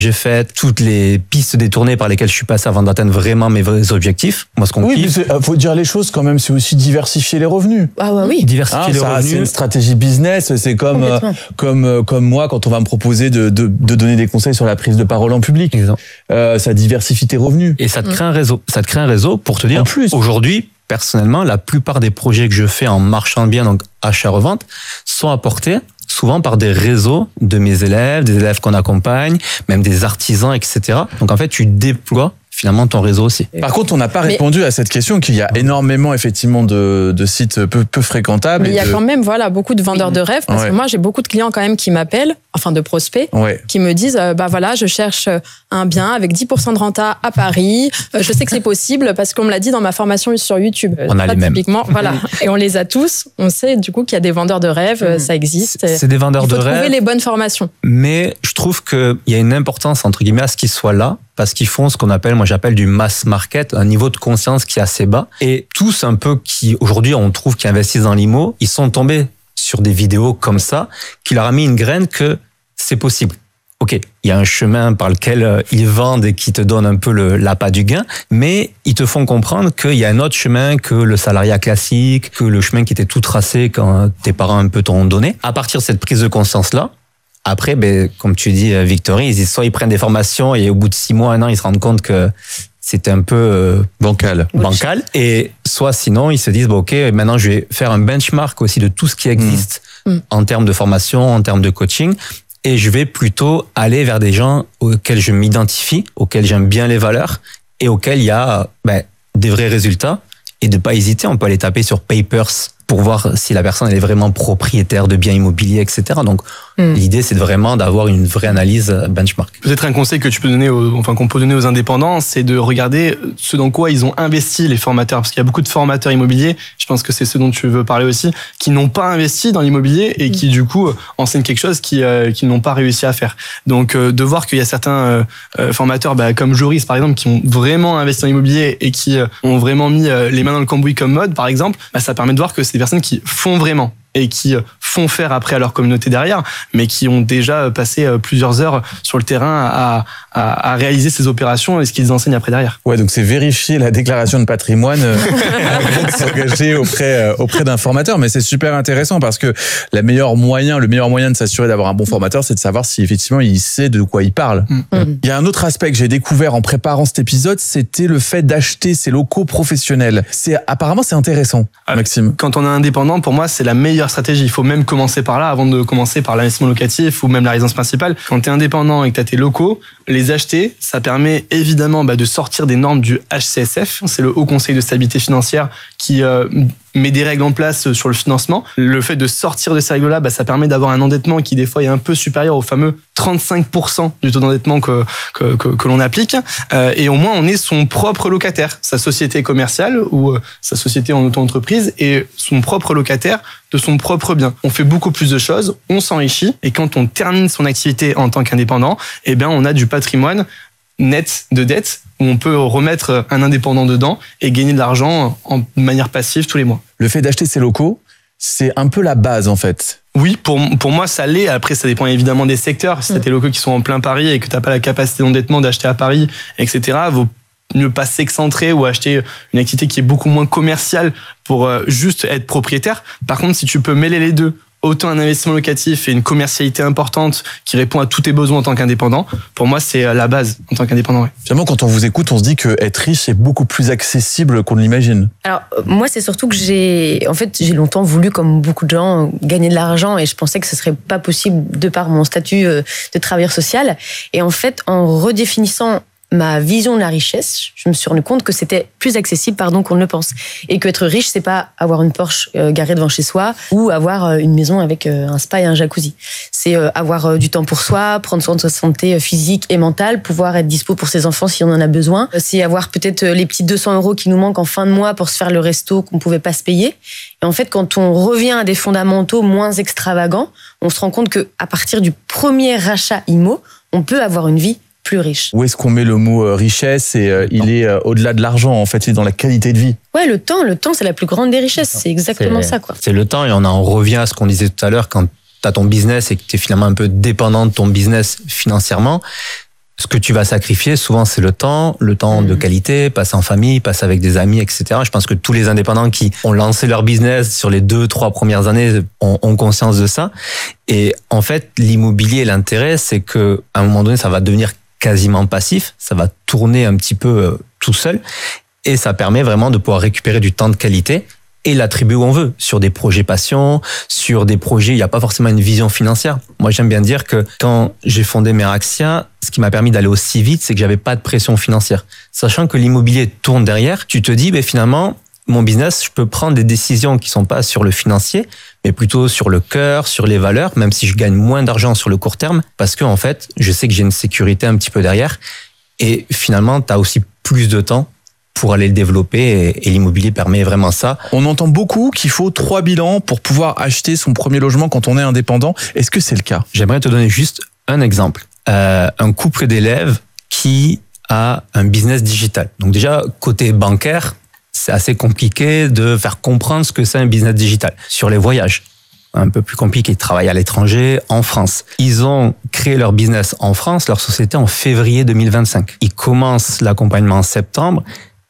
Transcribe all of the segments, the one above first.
J'ai fait toutes les pistes détournées par lesquelles je suis passé avant d'atteindre vraiment mes vrais objectifs. Moi, ce qu'on kiffe... Oui, faut dire les choses quand même, c'est aussi diversifier les revenus. Ah ouais, oui. Diversifier les revenus. C'est une stratégie business, c'est comme moi quand on va me proposer de donner des conseils sur la prise de parole en public. Ça diversifie tes revenus. Et ça te crée un réseau. Ça te crée un réseau pour te dire, aujourd'hui, personnellement, la plupart des projets que je fais en marchand de biens, donc achat-revente, sont apportés souvent par des réseaux de mes élèves, des élèves qu'on accompagne, même des artisans, etc. Donc en fait, tu déploies finalement ton réseau aussi. Par contre, on n'a pas répondu à cette question qu'il y a énormément effectivement de sites peu fréquentables. Mais il y a quand même beaucoup de vendeurs de rêves parce que moi j'ai beaucoup de clients quand même qui m'appellent, enfin de prospects, qui me disent je cherche un bien avec 10% de renta à Paris. Je sais que c'est possible parce qu'on me l'a dit dans ma formation sur YouTube. On a les mêmes. Voilà. Et on les a tous. On sait du coup qu'il y a des vendeurs de rêves, ça existe. C'est des vendeurs de rêves. Il faut trouver les bonnes formations. Mais je trouve qu'il y a une importance entre guillemets à ce qu'ils soient là. Parce qu'ils font ce qu'on appelle, moi j'appelle du mass market, un niveau de conscience qui est assez bas. Et tous un peu qui, aujourd'hui on trouve qui investissent dans l'IMO, ils sont tombés sur des vidéos comme ça, qui leur a mis une graine que c'est possible. Ok, il y a un chemin par lequel ils vendent et qui te donne un peu l'appât du gain, mais ils te font comprendre qu'il y a un autre chemin que le salariat classique, que le chemin qui était tout tracé quand tes parents un peu t'ont donné. À partir de cette prise de conscience-là, après, comme tu dis, Victory, soit ils prennent des formations et au bout de 6 mois, 1 an, ils se rendent compte que c'était un peu bancal. Et soit sinon, ils se disent, ok, maintenant je vais faire un benchmark aussi de tout ce qui existe en termes de formation, en termes de coaching. Et je vais plutôt aller vers des gens auxquels je m'identifie, auxquels j'aime bien les valeurs et auxquels il y a des vrais résultats. Et de pas hésiter, on peut aller taper sur Papers pour voir si la personne elle est vraiment propriétaire de biens immobiliers, etc. Donc, l'idée, c'est vraiment d'avoir une vraie analyse benchmark. Peut-être un conseil que tu peux donner qu'on peut donner aux indépendants, c'est de regarder ce dans quoi ils ont investi, les formateurs. Parce qu'il y a beaucoup de formateurs immobiliers, je pense que c'est ce dont tu veux parler aussi, qui n'ont pas investi dans l'immobilier et qui, du coup, enseignent quelque chose qu'ils n'ont pas réussi à faire. Donc, de voir qu'il y a certains formateurs, comme Joris, par exemple, qui ont vraiment investi dans l'immobilier et qui ont vraiment mis les mains dans le cambouis comme mode, par exemple, ça permet de voir que c'est des personnes qui font vraiment et qui font faire après à leur communauté derrière, mais qui ont déjà passé plusieurs heures sur le terrain à réaliser ces opérations et ce qu'ils enseignent après derrière. Ouais, donc c'est vérifier la déclaration de patrimoine avant de s'engager auprès d'un formateur, mais c'est super intéressant parce que le meilleur moyen de s'assurer d'avoir un bon formateur, c'est de savoir si effectivement il sait de quoi il parle. Il y a un autre aspect que j'ai découvert en préparant cet épisode, c'était le fait d'acheter ses locaux professionnels. Apparemment c'est intéressant, Maxime. Quand on est indépendant, pour moi, c'est la meilleure stratégie. Il faut même commencer par là avant de commencer par l'investissement locatif ou même la résidence principale. Quand tu es indépendant et que tu as tes locaux, les acheter, ça permet évidemment de sortir des normes du HCSF. C'est le Haut Conseil de stabilité financière qui met des règles en place sur le financement. Le fait de sortir de ces règles-là, ça permet d'avoir un endettement qui des fois est un peu supérieur au fameux 35% du taux d'endettement que l'on applique. Et au moins, on est son propre locataire. Sa société commerciale ou sa société en auto-entreprise est son propre locataire de son propre bien. On fait beaucoup plus de choses, on s'enrichit et quand on termine son activité en tant qu'indépendant, on a du patrimoine net de dette où on peut remettre un indépendant dedans et gagner de l'argent en manière passive tous les mois. Le fait d'acheter ces locaux, c'est un peu la base en fait. Oui, pour moi ça l'est. Après ça dépend évidemment des secteurs. Si t'as tes locaux qui sont en plein Paris et que t'as pas la capacité d'endettement d'acheter à Paris, etc., vaut mieux pas s'excentrer ou acheter une activité qui est beaucoup moins commerciale pour juste être propriétaire. Par contre, si tu peux mêler les deux, autant un investissement locatif et une commercialité importante qui répond à tous tes besoins en tant qu'indépendant, pour moi, c'est la base en tant qu'indépendant. Ouais. Finalement, quand on vous écoute, on se dit qu'être riche est beaucoup plus accessible qu'on ne l'imagine. Alors, moi, c'est surtout que j'ai longtemps voulu, comme beaucoup de gens, gagner de l'argent et je pensais que ce serait pas possible de par mon statut de travailleur social. Et en fait, en redéfinissant ma vision de la richesse, je me suis rendu compte que c'était plus accessible, qu'on ne le pense. Et qu'être riche, c'est pas avoir une Porsche garée devant chez soi ou avoir une maison avec un spa et un jacuzzi. C'est avoir du temps pour soi, prendre soin de sa santé physique et mentale, pouvoir être dispo pour ses enfants si on en a besoin. C'est avoir peut-être les petits 200 € qui nous manquent en fin de mois pour se faire le resto qu'on pouvait pas se payer. Et en fait, quand on revient à des fondamentaux moins extravagants, on se rend compte que à partir du premier rachat IMO, on peut avoir une vie plus riche. Où est-ce qu'on met le mot richesse et il est au-delà de l'argent, en fait, il est dans la qualité de vie. Ouais, le temps, c'est la plus grande des richesses, c'est exactement ça, quoi. C'est le temps et on revient à ce qu'on disait tout à l'heure, quand tu as ton business et que tu es finalement un peu dépendant de ton business financièrement, Ce que tu vas sacrifier, souvent, c'est le temps de qualité, passer en famille, passer avec des amis, etc. Je pense que tous les indépendants qui ont lancé leur business sur les 2-3 premières années ont conscience de ça. Et en fait, l'immobilier, l'intérêt, c'est que à un moment donné, ça va devenir quasiment passif, ça va tourner un petit peu tout seul, et ça permet vraiment de pouvoir récupérer du temps de qualité et l'attribuer où on veut, sur des projets passion, sur des projets, il n'y a pas forcément une vision financière. Moi, j'aime bien dire que quand j'ai fondé Meraxia, ce qui m'a permis d'aller aussi vite, c'est que j'avais pas de pression financière. Sachant que l'immobilier tourne derrière, tu te dis, finalement, mon business, je peux prendre des décisions qui sont pas sur le financier, mais plutôt sur le cœur, sur les valeurs, même si je gagne moins d'argent sur le court terme, parce que en fait, je sais que j'ai une sécurité un petit peu derrière, et finalement, tu as aussi plus de temps pour aller le développer, et l'immobilier permet vraiment ça. On entend beaucoup qu'il faut 3 bilans pour pouvoir acheter son premier logement quand on est indépendant. Est-ce que c'est le cas? J'aimerais te donner juste un exemple. Un couple d'élèves qui a un business digital. Donc déjà, côté bancaire, c'est assez compliqué de faire comprendre ce que c'est un business digital. Sur les voyages, un peu plus compliqué. Ils travaillent à l'étranger, en France. Ils ont créé leur business en France, leur société en février 2025. Ils commencent l'accompagnement en septembre.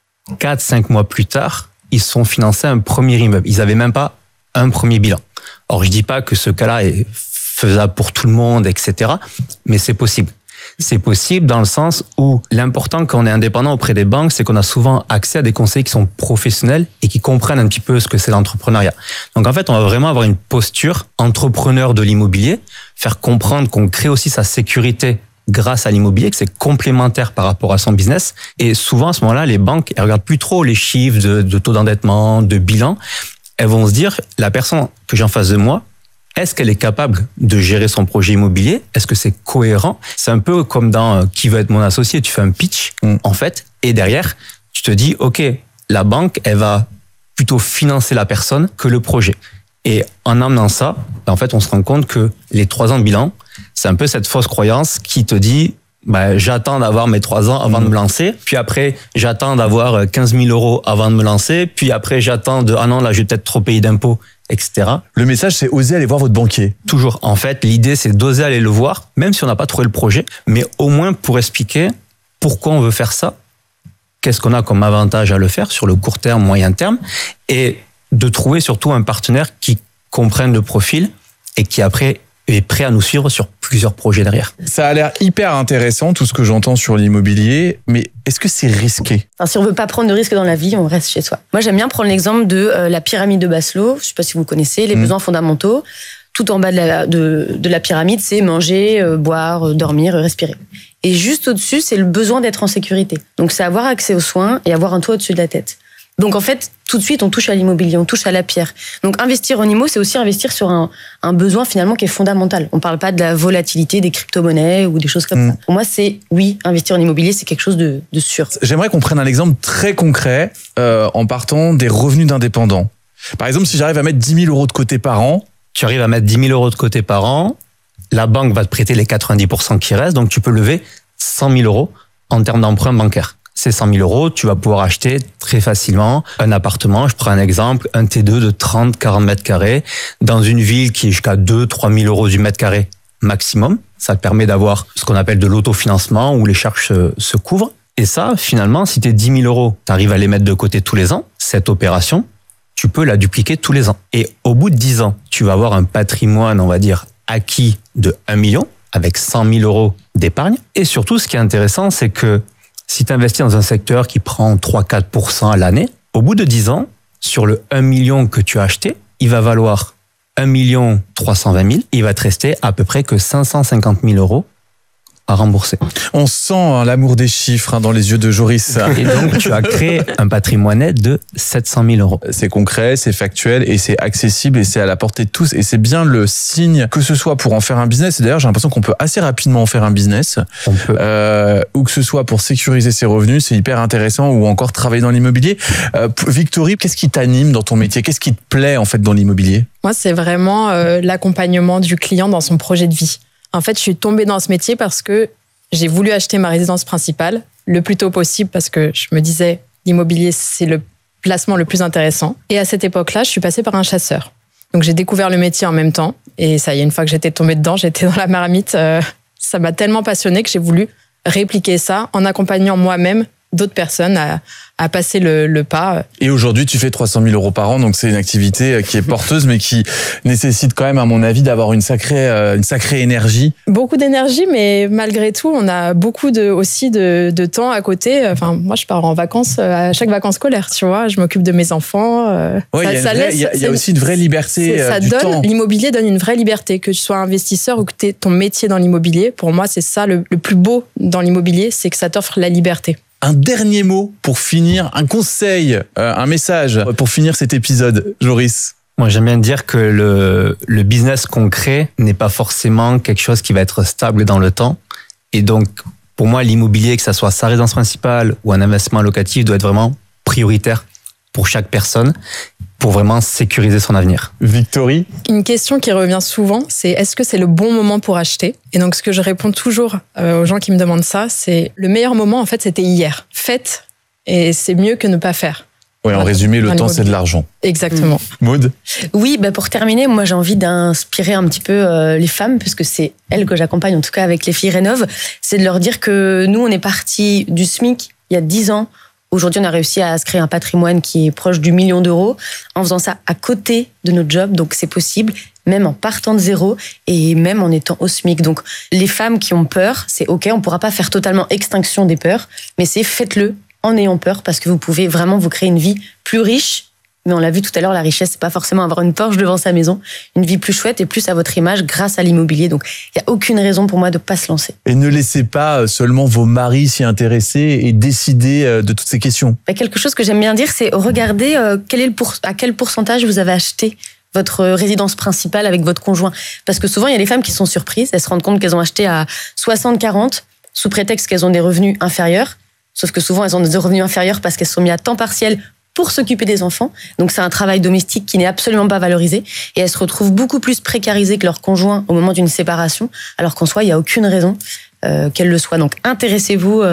4-5 mois plus tard, ils se sont financés un premier immeuble. Ils n'avaient même pas un premier bilan. Or, je dis pas que ce cas-là est faisable pour tout le monde, etc. Mais c'est possible. C'est possible dans le sens où l'important quand on est indépendant auprès des banques, c'est qu'on a souvent accès à des conseillers qui sont professionnels et qui comprennent un petit peu ce que c'est l'entrepreneuriat. Donc en fait, on va vraiment avoir une posture entrepreneur de l'immobilier, faire comprendre qu'on crée aussi sa sécurité grâce à l'immobilier, que c'est complémentaire par rapport à son business. Et souvent, à ce moment-là, les banques, elles regardent plus trop les chiffres de taux d'endettement, de bilan. Elles vont se dire, la personne que j'ai en face de moi, est-ce qu'elle est capable de gérer son projet immobilier? Est-ce que c'est cohérent? C'est un peu comme dans Qui veut être mon associé? Tu fais un pitch, en fait, et derrière, tu te dis, OK, la banque, elle va plutôt financer la personne que le projet. Et en amenant ça, en fait, on se rend compte que les 3 ans de bilan, c'est un peu cette fausse croyance qui te dit, j'attends d'avoir mes 3 ans avant de me lancer. Puis après, j'attends d'avoir 15 000 euros avant de me lancer. Puis après, j'attends non, là, je vais peut-être trop payer d'impôts, etc. Le message, c'est oser aller voir votre banquier. Toujours. En fait, l'idée, c'est d'oser aller le voir, même si on n'a pas trouvé le projet, mais au moins pour expliquer pourquoi on veut faire ça, qu'est-ce qu'on a comme avantage à le faire sur le court terme, moyen terme, et de trouver surtout un partenaire qui comprenne le profil et qui après est prêt à nous suivre sur plusieurs projets derrière. Ça a l'air hyper intéressant, tout ce que j'entends sur l'immobilier, mais est-ce que c'est risqué? Si on veut pas prendre de risques dans la vie, on reste chez soi. Moi, j'aime bien prendre l'exemple de la pyramide de Maslow. Je sais pas si vous connaissez, les besoins fondamentaux. Tout en bas de la pyramide, c'est manger, boire, dormir, respirer. Et juste au-dessus, c'est le besoin d'être en sécurité. Donc, c'est avoir accès aux soins et avoir un toit au-dessus de la tête. Donc en fait, tout de suite, on touche à l'immobilier, on touche à la pierre. Donc investir en IMO, c'est aussi investir sur un besoin finalement qui est fondamental. On parle pas de la volatilité des crypto-monnaies ou des choses comme ça. Pour moi, c'est investir en immobilier, c'est quelque chose de sûr. J'aimerais qu'on prenne un exemple très concret en partant des revenus d'indépendants. Par exemple, si j'arrive à mettre 10 000 euros de côté par an. Tu arrives à mettre 10 000 euros de côté par an, la banque va te prêter les 90% qui restent, donc tu peux lever 100 000 euros en termes d'emprunt bancaire. Ces 100 000 euros, tu vas pouvoir acheter très facilement un appartement. Je prends un exemple, un T2 de 30-40 mètres carrés dans une ville qui est jusqu'à 2-3 000 euros du mètre carré maximum. Ça te permet d'avoir ce qu'on appelle de l'autofinancement où les charges se couvrent. Et ça, finalement, si tes 10 000 euros, tu arrives à les mettre de côté tous les ans, cette opération, tu peux la dupliquer tous les ans. Et au bout de 10 ans, tu vas avoir un patrimoine, on va dire, acquis de 1 million avec 100 000 euros d'épargne. Et surtout, ce qui est intéressant, c'est que si tu investis dans un secteur qui prend 3-4% à l'année, au bout de 10 ans, sur le 1 million que tu as acheté, il va valoir 1 320 000. Il va te rester à peu près que 550 000 euros à rembourser. On sent l'amour des chiffres dans les yeux de Joris. Et donc, tu as créé un patrimoine net de 700 000 euros. C'est concret, c'est factuel et c'est accessible et c'est à la portée de tous. Et c'est bien le signe que ce soit pour en faire un business. Et d'ailleurs, j'ai l'impression qu'on peut assez rapidement en faire un business. On peut. Ou que ce soit pour sécuriser ses revenus, c'est hyper intéressant, ou encore travailler dans l'immobilier. Victory, qu'est-ce qui t'anime dans ton métier? Qu'est-ce qui te plaît en fait dans l'immobilier? Moi, c'est vraiment l'accompagnement du client dans son projet de vie. En fait, je suis tombée dans ce métier parce que j'ai voulu acheter ma résidence principale le plus tôt possible parce que je me disais l'immobilier, c'est le placement le plus intéressant. Et à cette époque-là, je suis passée par un chasseur. Donc, j'ai découvert le métier en même temps. Et ça y est, une fois que j'étais tombée dedans, j'étais dans la marmite. Ça m'a tellement passionnée que j'ai voulu répliquer ça en accompagnant moi-même d'autres personnes à passer le pas. Et aujourd'hui, tu fais 300 000 euros par an, donc c'est une activité qui est porteuse, mais qui nécessite quand même, à mon avis, d'avoir une sacrée énergie. Beaucoup d'énergie, mais malgré tout, on a beaucoup aussi de temps à côté. Enfin, moi, je pars en vacances à chaque vacances scolaires, tu vois. Je m'occupe de mes enfants. Il y a aussi une vraie liberté du temps. L'immobilier donne une vraie liberté, que tu sois investisseur ou que tu aies ton métier dans l'immobilier. Pour moi, c'est ça le plus beau dans l'immobilier, c'est que ça t'offre la liberté. Un dernier mot pour finir, un conseil, un message pour finir cet épisode, Joris. Moi, j'aime bien dire que le business qu'on crée n'est pas forcément quelque chose qui va être stable dans le temps. Et donc, pour moi, l'immobilier, que ça soit sa résidence principale ou un investissement locatif, doit être vraiment prioritaire pour chaque personne pour vraiment sécuriser son avenir. Victory ? Une question qui revient souvent, c'est est-ce que c'est le bon moment pour acheter ? Et donc, ce que je réponds toujours aux gens qui me demandent ça, c'est le meilleur moment, en fait, c'était hier. Faites, et c'est mieux que ne pas faire. Oui, en résumé, le temps, c'est de l'argent. Exactement. Maud ? Oui, pour terminer, moi, j'ai envie d'inspirer un petit peu les femmes, puisque c'est elles que j'accompagne, en tout cas avec les filles Rénov', c'est de leur dire que nous, on est partis du SMIC il y a 10 ans. Aujourd'hui, on a réussi à se créer un patrimoine qui est proche du 1 million d'euros en faisant ça à côté de notre job. Donc, c'est possible, même en partant de zéro et même en étant au SMIC. Donc, les femmes qui ont peur, c'est OK, on ne pourra pas faire totalement extinction des peurs, mais faites-le en ayant peur parce que vous pouvez vraiment vous créer une vie plus riche. Mais on l'a vu tout à l'heure, la richesse, c'est pas forcément avoir une Porsche devant sa maison. Une vie plus chouette et plus à votre image grâce à l'immobilier. Donc, il n'y a aucune raison pour moi de ne pas se lancer. Et ne laissez pas seulement vos maris s'y intéresser et décider de toutes ces questions. Quelque chose que j'aime bien dire, c'est regardez à quel pourcentage vous avez acheté votre résidence principale avec votre conjoint. Parce que souvent, il y a des femmes qui sont surprises. Elles se rendent compte qu'elles ont acheté à 60-40 sous prétexte qu'elles ont des revenus inférieurs. Sauf que souvent, elles ont des revenus inférieurs parce qu'elles sont mises à temps partiel pour s'occuper des enfants. Donc, c'est un travail domestique qui n'est absolument pas valorisé. Et elles se retrouvent beaucoup plus précarisées que leur conjoint au moment d'une séparation, alors qu'en soi, il n'y a aucune raison qu'elles le soient. Donc, intéressez-vous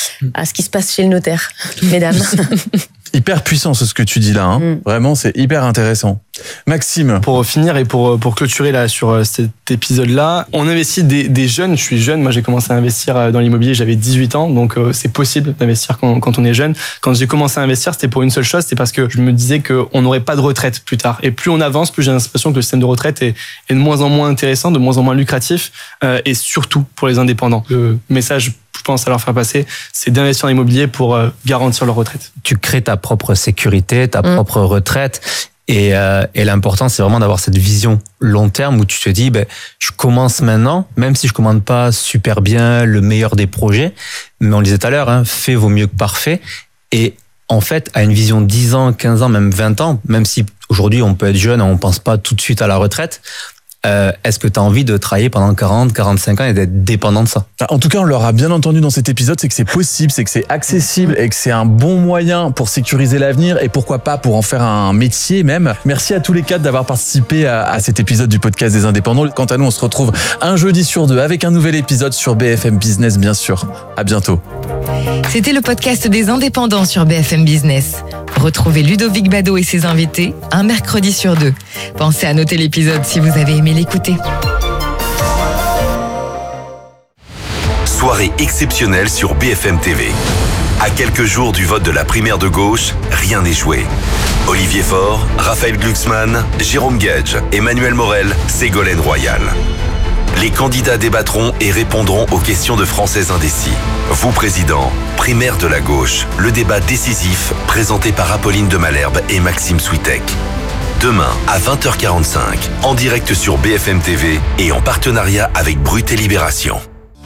à ce qui se passe chez le notaire, mesdames. Hyper puissant ce que tu dis là, hein. Vraiment, c'est hyper intéressant. Maxime. Pour finir et pour clôturer là sur cet épisode-là, on investit des jeunes. Je suis jeune, moi j'ai commencé à investir dans l'immobilier, j'avais 18 ans, donc c'est possible d'investir quand on est jeune. Quand j'ai commencé à investir, c'était pour une seule chose, c'était parce que je me disais qu'on n'aurait pas de retraite plus tard. Et plus on avance, plus j'ai l'impression que le système de retraite est de moins en moins intéressant, de moins en moins lucratif, et surtout pour les indépendants. Le message, je pense à leur faire passer, c'est d'investir dans l'immobilier pour garantir leur retraite. Tu crées ta propre sécurité, ta propre retraite. Et l'important, c'est vraiment d'avoir cette vision long terme où tu te dis, je commence maintenant, même si je commande pas super bien le meilleur des projets. Mais on le disait tout à l'heure, fait vaut mieux que parfait. Et en fait, à une vision 10 ans, 15 ans, même 20 ans, même si aujourd'hui on peut être jeune, on pense pas tout de suite à la retraite. Est-ce que tu as envie de travailler pendant 40, 45 ans et d'être dépendant de ça ? En tout cas, on l'aura bien entendu dans cet épisode, c'est que c'est possible, c'est que c'est accessible et que c'est un bon moyen pour sécuriser l'avenir et pourquoi pas pour en faire un métier même. Merci à tous les quatre d'avoir participé à cet épisode du podcast des indépendants. Quant à nous, on se retrouve un jeudi sur 2 avec un nouvel épisode sur BFM Business, bien sûr. À bientôt. C'était le podcast des indépendants sur BFM Business. Retrouvez Ludovic Bado et ses invités un mercredi sur 2. Pensez à noter l'épisode si vous avez aimé l'écouter. Soirée exceptionnelle sur BFM TV. À quelques jours du vote de la primaire de gauche, rien n'est joué. Olivier Faure, Raphaël Glucksmann, Jérôme Gage, Emmanuel Morel, Ségolène Royal. Les candidats débattront et répondront aux questions de Français indécis. Vous, président, primaire de la gauche, le débat décisif présenté par Apolline de Malherbe et Maxime Switek. Demain à 20h45, en direct sur BFM TV et en partenariat avec Brut et Libération.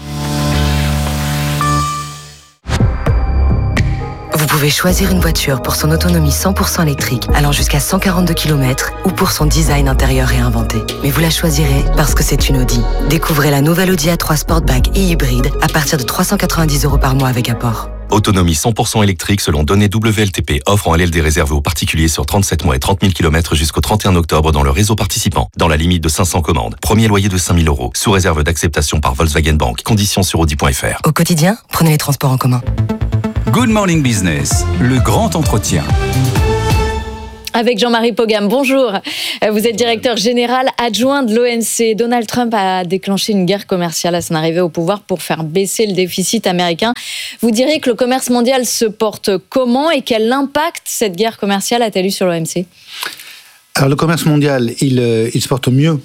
Vous pouvez choisir une voiture pour son autonomie 100% électrique, allant jusqu'à 142 km, ou pour son design intérieur réinventé. Mais vous la choisirez parce que c'est une Audi. Découvrez la nouvelle Audi A3 Sportback et hybride à partir de 390 € par mois avec apport. Autonomie 100% électrique selon données WLTP. Offre en LLD réservée aux particuliers sur 37 mois et 30 000 km jusqu'au 31 octobre dans le réseau participant. Dans la limite de 500 commandes. Premier loyer de 5 000 €. Sous réserve d'acceptation par Volkswagen Bank. Conditions sur Audi.fr. Au quotidien, prenez les transports en commun. Good Morning Business, le grand entretien. avec Jean-Marie Pogam. Bonjour. Vous êtes directeur général adjoint de l'OMC. Donald Trump a déclenché une guerre commerciale à son arrivée au pouvoir pour faire baisser le déficit américain. Vous diriez que le commerce mondial se porte comment et quel impact cette guerre commerciale a-t-elle eu sur l'OMC ? Alors le commerce mondial, il se porte mieux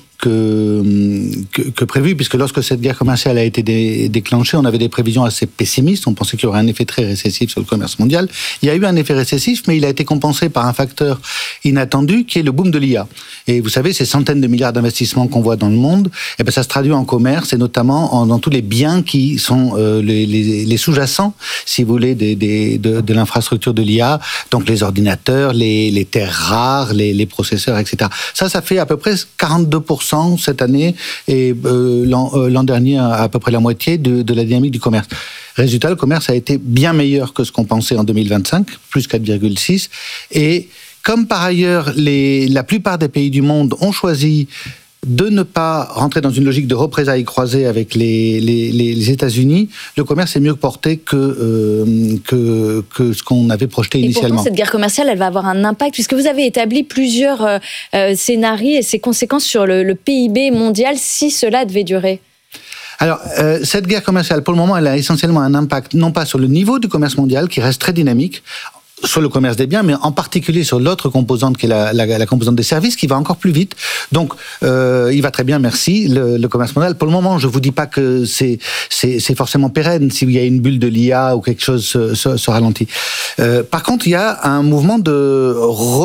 que prévu, puisque lorsque cette guerre commerciale a été déclenchée, on avait des prévisions assez pessimistes, on pensait qu'il y aurait un effet très récessif sur le commerce mondial. Il y a eu un effet récessif, mais il a été compensé par un facteur inattendu, qui est le boom de l'IA. Et vous savez, ces centaines de milliards d'investissements qu'on voit dans le monde, eh ben ça se traduit en commerce, et notamment dans tous les biens qui sont les sous-jacents, si vous voulez, de l'infrastructure de l'IA, donc les ordinateurs, les terres rares, les processeurs, etc. Ça fait à peu près 42% cette année, et l'an dernier à peu près la moitié de la dynamique du commerce. Résultat, le commerce a été bien meilleur que ce qu'on pensait en 2025, plus 4,6. Et comme par ailleurs, la plupart des pays du monde ont choisi de ne pas rentrer dans une logique de représailles croisées avec les États-Unis, le commerce est mieux porté que ce qu'on avait projeté initialement. Et pourtant, cette guerre commerciale, elle va avoir un impact, puisque vous avez établi plusieurs scénarios et ses conséquences sur le PIB mondial si cela devait durer. Alors, cette guerre commerciale, pour le moment, elle a essentiellement un impact, non pas sur le niveau du commerce mondial, qui reste très dynamique, sur le commerce des biens, mais en particulier sur l'autre composante qui est la composante des services, qui va encore plus vite. Donc, il va très bien, merci, le commerce mondial. Pour le moment, je vous dis pas que c'est forcément pérenne, s'il y a une bulle de l'IA ou quelque chose se ralentit. Par contre, il y a un mouvement de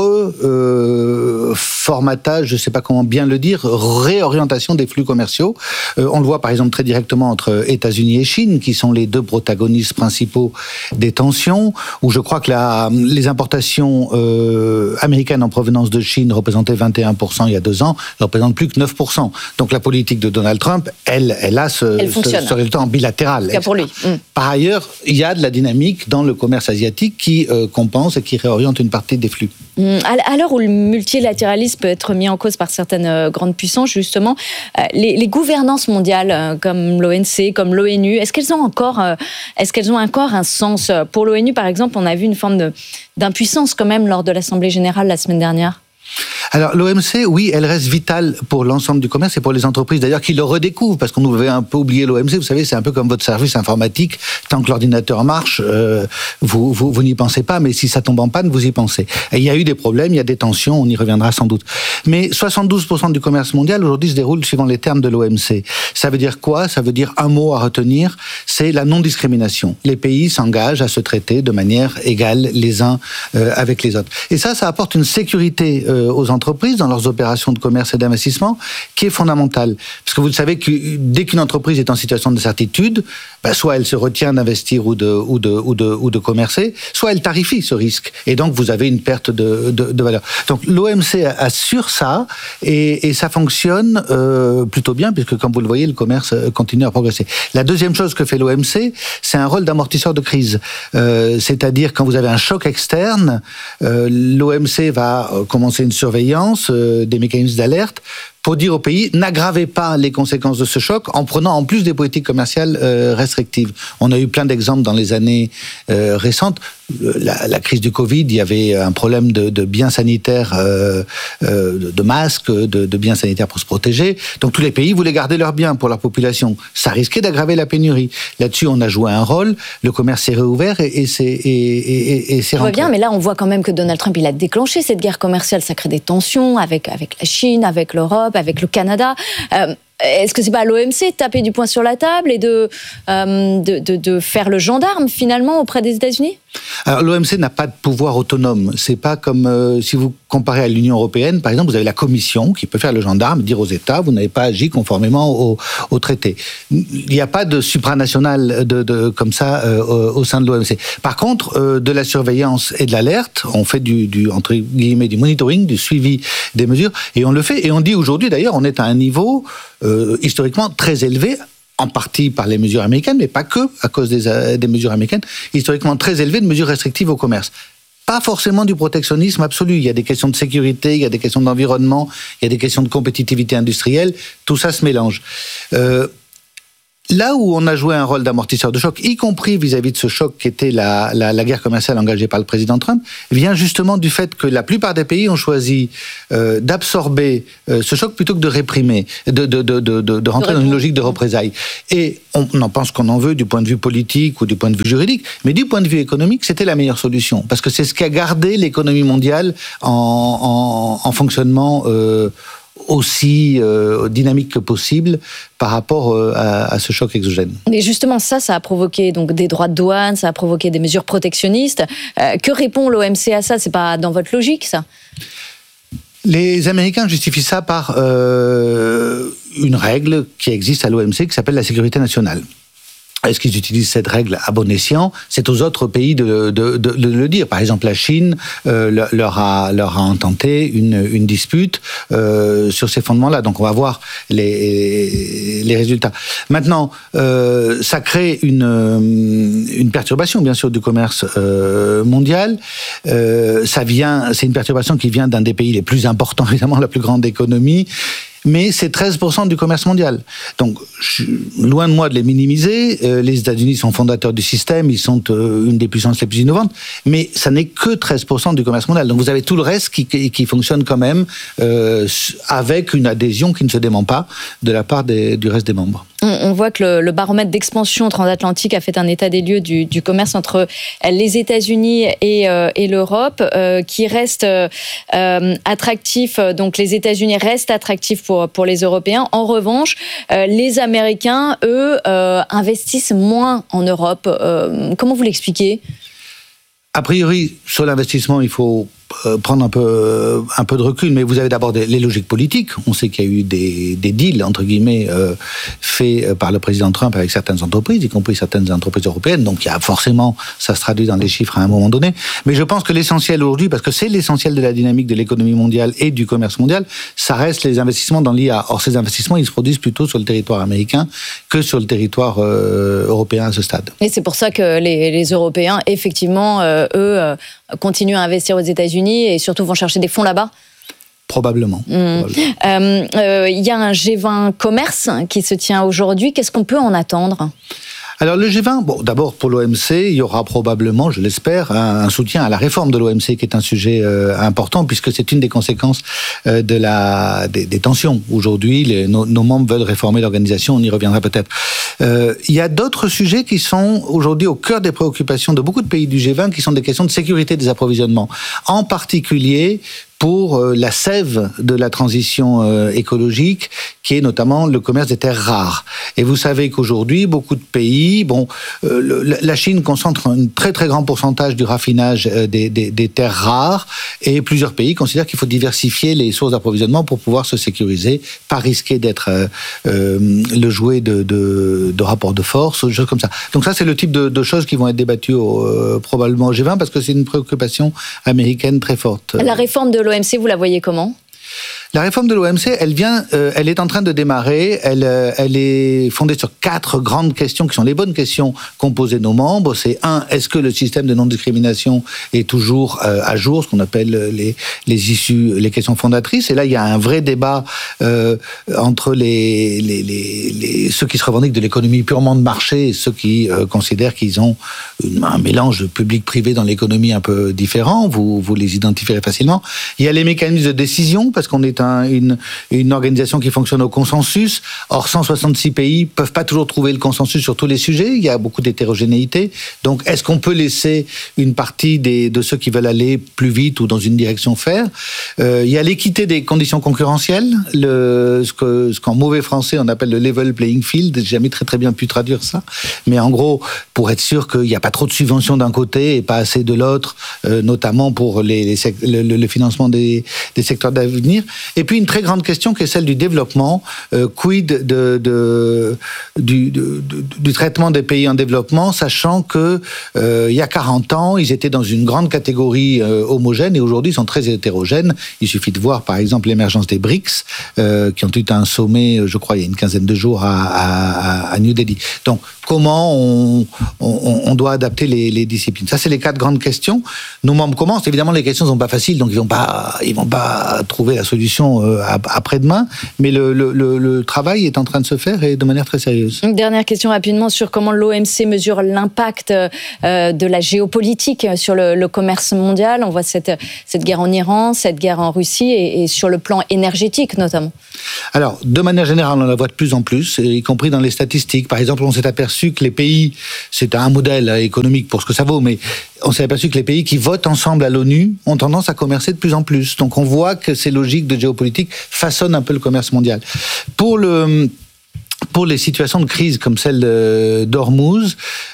reformatage, je sais pas comment bien le dire, réorientation des flux commerciaux. On le voit par exemple très directement entre États-Unis et Chine, qui sont les deux protagonistes principaux des tensions, où je crois que les importations américaines en provenance de Chine représentaient 21% il y a 2 ans, ne représentent plus que 9%. Donc la politique de Donald Trump, elle a ce résultat en bilatéral. C'est pour lui. Par ailleurs, il y a de la dynamique dans le commerce asiatique qui compense et qui réoriente une partie des flux. À l'heure où le multilatéralisme peut être mis en cause par certaines grandes puissances, justement, les gouvernances mondiales comme l'OMC, comme l'ONU, est-ce qu'elles ont encore un sens ? Pour l'ONU, par exemple, on a vu une forme d'impuissance quand même lors de l'Assemblée générale la semaine dernière. Alors l'OMC, oui, elle reste vitale pour l'ensemble du commerce et pour les entreprises d'ailleurs qui le redécouvrent, parce qu'on nous avait un peu oublié l'OMC. Vous savez, c'est un peu comme votre service informatique. Tant que l'ordinateur marche, vous n'y pensez pas, mais si ça tombe en panne, vous y pensez. Et il y a eu des problèmes, il y a des tensions, on y reviendra sans doute. Mais 72% du commerce mondial aujourd'hui se déroule suivant les termes de l'OMC. Ça veut dire quoi ? Ça veut dire un mot à retenir, c'est la non-discrimination. Les pays s'engagent à se traiter de manière égale les uns avec les autres. Et ça apporte une sécurité aux entreprises dans leurs opérations de commerce et d'investissement qui est fondamentale. Parce que vous le savez que dès qu'une entreprise est en situation de certitude, soit elle se retient d'investir ou de commercer, soit elle tarifie ce risque. Et donc vous avez une perte de valeur. Donc l'OMC assure ça et ça fonctionne plutôt bien puisque comme vous le voyez, le commerce continue à progresser. La deuxième chose que fait l'OMC, c'est un rôle d'amortisseur de crise. C'est-à-dire quand vous avez un choc externe, l'OMC va commencer une surveillance, des mécanismes d'alerte pour dire au pays, n'aggravez pas les conséquences de ce choc en prenant en plus des politiques commerciales restrictives. On a eu plein d'exemples dans les années récentes. La crise du Covid, il y avait un problème de biens sanitaires, de masques, de biens sanitaires pour se protéger. Donc tous les pays voulaient garder leurs biens pour leur population. Ça risquait d'aggraver la pénurie. Là-dessus, on a joué un rôle. Le commerce s'est réouvert et c'est rentré. Bien, mais là, on voit quand même que Donald Trump, il a déclenché cette guerre commerciale. Ça crée des tensions avec la Chine, avec l'Europe, avec le Canada. Est-ce que c'est pas à l'OMC de taper du poing sur la table et de faire le gendarme finalement auprès des États-Unis ? Alors l'OMC n'a pas de pouvoir autonome. C'est pas comme si vous comparez à l'Union européenne, par exemple, vous avez la Commission qui peut faire le gendarme, dire aux États vous n'avez pas agi conformément au traité. Il n'y a pas de supranational comme ça au sein de l'OMC. Par contre, de la surveillance et de l'alerte, on fait du entre guillemets du monitoring, du suivi des mesures, et on le fait. Et on dit aujourd'hui d'ailleurs, on est à un niveau historiquement très élevé, en partie par les mesures américaines, mais pas que à cause des mesures américaines, historiquement très élevé de mesures restrictives au commerce. Pas forcément du protectionnisme absolu. Il y a des questions de sécurité, il y a des questions d'environnement, il y a des questions de compétitivité industrielle. Tout ça se mélange. Là où on a joué un rôle d'amortisseur de choc, y compris vis-à-vis de ce choc qui était la guerre commerciale engagée par le président Trump, vient justement du fait que la plupart des pays ont choisi d'absorber ce choc plutôt que de réprimer, de rentrer dans une logique de représailles. Et on en pense qu'on en veut du point de vue politique ou du point de vue juridique, mais du point de vue économique, c'était la meilleure solution. Parce que c'est ce qui a gardé l'économie mondiale en fonctionnement aussi dynamique que possible par rapport à ce choc exogène. Mais justement, ça a provoqué donc des droits de douane, ça a provoqué des mesures protectionnistes. Que répond l'OMC à ça ? C'est pas dans votre logique, ça ? Les Américains justifient ça par une règle qui existe à l'OMC qui s'appelle la sécurité nationale. Est-ce qu'ils utilisent cette règle à bon escient ? C'est aux autres pays de le dire. Par exemple, la Chine leur a intenté une dispute sur ces fondements-là. Donc, on va voir les résultats. Maintenant, ça crée une perturbation, bien sûr, du commerce mondial. C'est une perturbation qui vient d'un des pays les plus importants, évidemment, la plus grande économie. Mais c'est 13% du commerce mondial. Donc, loin de moi de les minimiser. Les États-Unis sont fondateurs du système, ils sont une des puissances les plus innovantes, mais ça n'est que 13% du commerce mondial. Donc, vous avez tout le reste qui fonctionne quand même avec une adhésion qui ne se dément pas de la part du reste des membres. On voit que le baromètre d'expansion transatlantique a fait un état des lieux du commerce entre les États-Unis et l'Europe, qui reste attractif. Donc, les États-Unis restent attractifs pour les Européens. En revanche, les Américains, eux, investissent moins en Europe. Comment vous l'expliquez ? A priori, sur l'investissement, il faut prendre un peu de recul, mais vous avez d'abord les logiques politiques. On sait qu'il y a eu des deals, entre guillemets, faits par le président Trump avec certaines entreprises, y compris certaines entreprises européennes. Donc, il y a forcément, ça se traduit dans les chiffres à un moment donné. Mais je pense que l'essentiel aujourd'hui, parce que c'est l'essentiel de la dynamique de l'économie mondiale et du commerce mondial, ça reste les investissements dans l'IA. Or, ces investissements, ils se produisent plutôt sur le territoire américain que sur le territoire européen à ce stade. Et c'est pour ça que les Européens, effectivement, eux, continuent à investir aux États-Unis et surtout vont chercher des fonds là-bas ? Probablement. Il y a un G20 commerce qui se tient aujourd'hui. Qu'est-ce qu'on peut en attendre ? Alors le G20, bon, d'abord pour l'OMC, il y aura probablement, je l'espère, un soutien à la réforme de l'OMC qui est un sujet important puisque c'est une des conséquences des tensions. Aujourd'hui, nos membres veulent réformer l'organisation, on y reviendra peut-être. Il y a d'autres sujets qui sont aujourd'hui au cœur des préoccupations de beaucoup de pays du G20 qui sont des questions de sécurité des approvisionnements. En particulier pour la sève de la transition écologique, qui est notamment le commerce des terres rares. Et vous savez qu'aujourd'hui, beaucoup de pays, la Chine concentre un très très grand pourcentage du raffinage des terres rares, et plusieurs pays considèrent qu'il faut diversifier les sources d'approvisionnement pour pouvoir se sécuriser, pas risquer d'être le jouet de rapports de force, ou des choses comme ça. Donc ça, c'est le type de choses qui vont être débattues probablement au G20, parce que c'est une préoccupation américaine très forte. La réforme de l'OMC, vous la voyez comment ? La réforme de l'OMC, elle est en train de démarrer. Elle est fondée sur 4 grandes questions qui sont les bonnes questions qu'ont posées nos membres. C'est 1, est-ce que le système de non-discrimination est toujours à jour, ce qu'on appelle les issues, les questions fondatrices. Et là, il y a un vrai débat entre ceux qui se revendiquent de l'économie purement de marché et ceux qui considèrent qu'ils ont un mélange de public-privé dans l'économie un peu différent. Vous les identifierez facilement. Il y a les mécanismes de décision, parce qu'on est une organisation qui fonctionne au consensus. Or, 166 pays peuvent pas toujours trouver le consensus sur tous les sujets. Il y a beaucoup d'hétérogénéité. Donc, est-ce qu'on peut laisser une partie de ceux qui veulent aller plus vite ou dans une direction faire ? Il y a l'équité des conditions concurrentielles, ce qu'en mauvais français on appelle le level playing field. J'ai jamais très très bien pu traduire ça. Mais en gros, pour être sûr qu'il n'y a pas trop de subventions d'un côté et pas assez de l'autre, notamment pour le financement des secteurs d'avenir. Et puis une très grande question qui est celle du développement. Quid du traitement des pays en développement, sachant que il y a 40 ans, ils étaient dans une grande catégorie homogène et aujourd'hui ils sont très hétérogènes. Il suffit de voir par exemple l'émergence des BRICS qui ont eu un sommet, je crois, il y a une quinzaine de jours à New Delhi. Donc comment on doit adapter les disciplines. Ça, c'est les 4 grandes questions. Nos membres commencent. Évidemment, les questions ne sont pas faciles, donc ils vont pas trouver la solution après-demain, mais le travail est en train de se faire et de manière très sérieuse. Une dernière question rapidement sur comment l'OMC mesure l'impact de la géopolitique sur le commerce mondial. On voit cette guerre en Iran, cette guerre en Russie et sur le plan énergétique notamment. Alors, de manière générale, on la voit de plus en plus, y compris dans les statistiques. Par exemple, on s'est aperçu que les pays, c'est un modèle économique pour ce que ça vaut, mais on s'est aperçu que les pays qui votent ensemble à l'ONU ont tendance à commercer de plus en plus. Donc on voit que ces logiques de géopolitique façonnent un peu le commerce mondial. Pour les situations de crise comme celle d'Ormuz,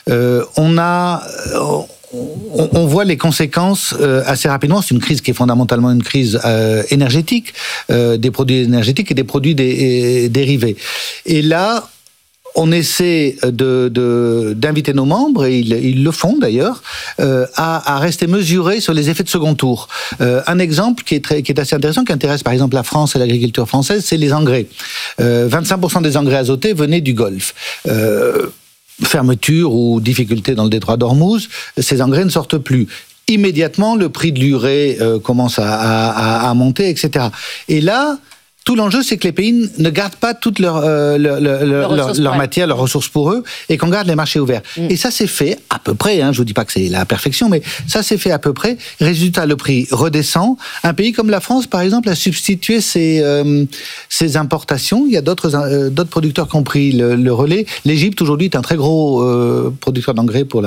on voit les conséquences assez rapidement. C'est une crise qui est fondamentalement une crise énergétique, des produits énergétiques et des produits dérivés. Et là, on essaie d'inviter nos membres, et ils le font d'ailleurs, à rester mesurés sur les effets de second tour. Un exemple qui est assez intéressant, qui intéresse par exemple la France et l'agriculture française, c'est les engrais. 25% des engrais azotés venaient du Golfe. Fermeture ou difficulté dans le détroit d'Ormuz, ces engrais ne sortent plus. Immédiatement, le prix de l'urée commence à monter, etc. Et là, tout l'enjeu, c'est que les pays ne gardent pas toute leur matière, leurs ressources pour eux, et qu'on garde les marchés ouverts. Et ça s'est fait à peu près, je vous dis pas que c'est la perfection, mais ça s'est fait à peu près. Résultat, le prix redescend. Un pays comme la France, par exemple, a substitué ses importations. Il y a d'autres producteurs qui ont pris le relais. L'Égypte, aujourd'hui, est un très gros producteur d'engrais pour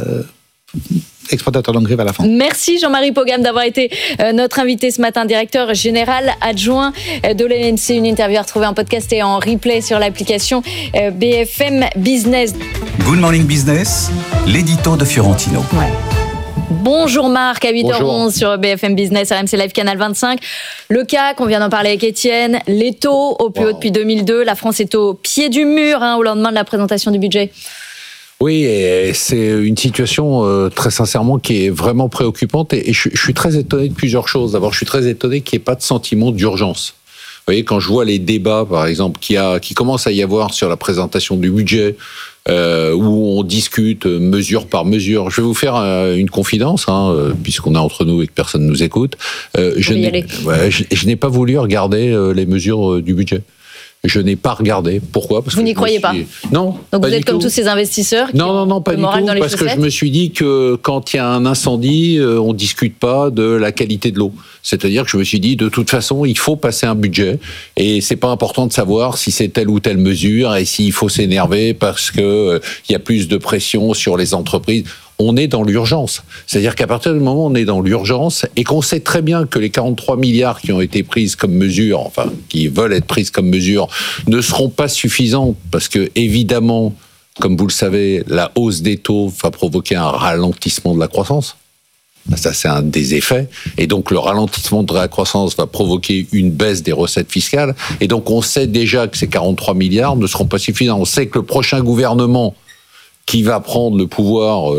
exportateur d'engrais vers la France. Merci Jean-Marie Pogam d'avoir été notre invité ce matin, directeur général adjoint de l'OMC. Une interview à retrouver en podcast et en replay sur l'application BFM Business. Good Morning Business, l'édito de Fiorentino. Ouais. Bonjour Marc, à 8h11 sur BFM Business, RMC Live Canal 25. Le CAC, on vient d'en parler avec Étienne, les taux au plus haut depuis 2002. La France est au pied du mur au lendemain de la présentation du budget. Oui, et c'est une situation très sincèrement qui est vraiment préoccupante et je suis très étonné de plusieurs choses. D'abord, je suis très étonné qu'il n'y ait pas de sentiment d'urgence. Vous voyez, quand je vois les débats, par exemple, qui commence à y avoir sur la présentation du budget, où on discute mesure par mesure. Je vais vous faire une confidence, puisqu'on est entre nous et que personne ne nous écoute. Je n'ai pas voulu regarder les mesures du budget. Je n'ai pas regardé. Pourquoi ? Parce vous n'y croyez pas ? Non. Donc vous êtes comme tous ces investisseurs qui Non, pas du tout. Parce que je me suis dit que quand il y a un incendie, on discute pas de la qualité de l'eau. C'est-à-dire que je me suis dit, de toute façon, il faut passer un budget et c'est pas important de savoir si c'est telle ou telle mesure et s'il faut s'énerver parce que il y a plus de pression sur les entreprises. On est dans l'urgence. C'est-à-dire qu'à partir du moment où on est dans l'urgence et qu'on sait très bien que les 43 milliards qui ont été prises comme mesures, enfin, qui veulent être prises comme mesures, ne seront pas suffisantes parce que, évidemment, comme vous le savez, la hausse des taux va provoquer un ralentissement de la croissance. Ça, c'est un des effets. Et donc, le ralentissement de la croissance va provoquer une baisse des recettes fiscales. Et donc, on sait déjà que ces 43 milliards ne seront pas suffisants. On sait que le prochain gouvernement qui va prendre le pouvoir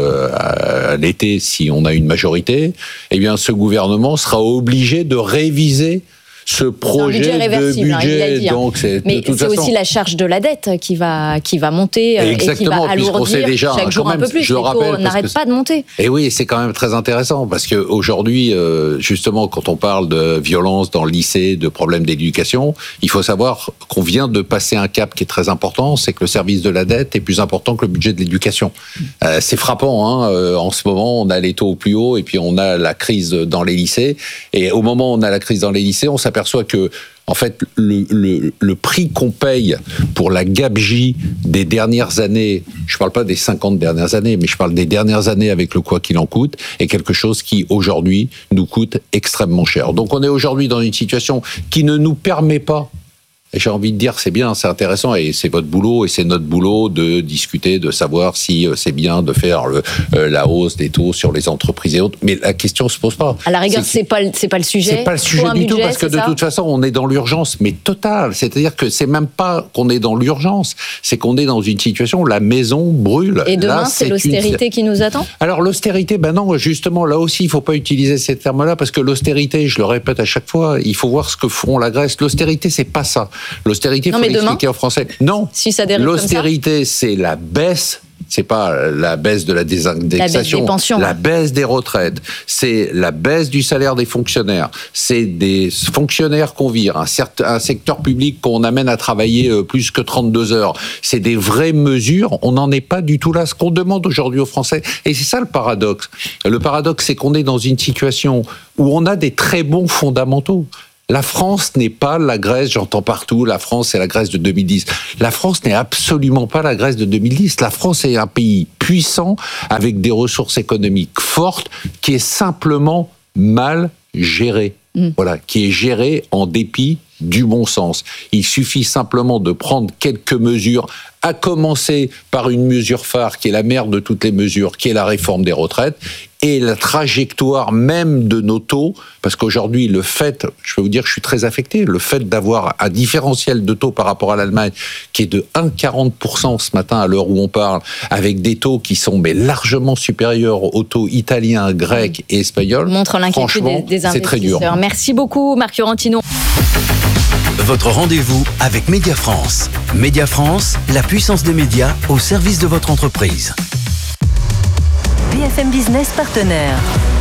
à l'été si on a une majorité, eh bien, ce gouvernement sera obligé de réviser ce projet de budget. Donc, mais c'est aussi la charge de la dette qui va monter et qui va alourdir chaque jour un peu plus. Les taux n'arrêtent pas de monter. Et oui, c'est quand même très intéressant parce que aujourd'hui, justement, quand on parle de violence dans le lycée, de problèmes d'éducation, il faut savoir qu'on vient de passer un cap qui est très important, c'est que le service de la dette est plus important que le budget de l'éducation. C'est frappant, en ce moment, on a les taux au plus haut et puis on a la crise dans les lycées. Et au moment où on a la crise dans les lycées, on s'aperçoit que, en fait, le prix qu'on paye pour la gabegie des dernières années, je ne parle pas des 50 dernières années, mais je parle des dernières années avec le quoi qu'il en coûte, est quelque chose qui, aujourd'hui, nous coûte extrêmement cher. Donc, on est aujourd'hui dans une situation qui ne nous permet pas. Et j'ai envie de dire, c'est bien, c'est intéressant, et c'est votre boulot, et c'est notre boulot de discuter, de savoir si c'est bien de faire la hausse des taux sur les entreprises et autres. Mais la question se pose pas. À la rigueur, c'est pas le sujet. C'est pas le sujet du tout, parce que de toute façon, on est dans l'urgence, mais totale. C'est-à-dire que c'est même pas qu'on est dans l'urgence, c'est qu'on est dans une situation où la maison brûle. Et demain, là, c'est l'austérité qui nous attend ? Alors, l'austérité, non, justement, là aussi, il faut pas utiliser ces termes-là, parce que l'austérité, je le répète à chaque fois, il faut voir ce que feront la Grèce. L'austérité, c'est pas ça. L'austérité, il faut l'expliquer en français. Non, si ça dérive l'austérité, c'est la baisse. C'est pas la baisse de la désindexation, la baisse des pensions, la baisse des retraites, c'est la baisse du salaire des fonctionnaires, c'est des fonctionnaires qu'on vire, un secteur public qu'on amène à travailler plus que 32 heures. C'est des vraies mesures. On n'en est pas du tout là. Ce qu'on demande aujourd'hui aux Français, et c'est ça le paradoxe. Le paradoxe, c'est qu'on est dans une situation où on a des très bons fondamentaux. La France n'est pas la Grèce, j'entends partout, la France c'est la Grèce de 2010. La France n'est absolument pas la Grèce de 2010. La France est un pays puissant, avec des ressources économiques fortes, qui est simplement mal géré. Voilà, qui est géré en dépit du bon sens. Il suffit simplement de prendre quelques mesures, à commencer par une mesure phare qui est la mère de toutes les mesures, qui est la réforme des retraites, et la trajectoire même de nos taux, parce qu'aujourd'hui, le fait, je peux vous dire que je suis très affecté, le fait d'avoir un différentiel de taux par rapport à l'Allemagne qui est de 1,40% ce matin à l'heure où on parle, avec des taux qui sont largement supérieurs aux taux italiens, grecs et espagnols, montre l'inquiétude des investisseurs. C'est très dur. Merci beaucoup, Marc Fiorentino. Votre rendez-vous avec Média France. Média France, la puissance des médias au service de votre entreprise. BFM Business partenaire.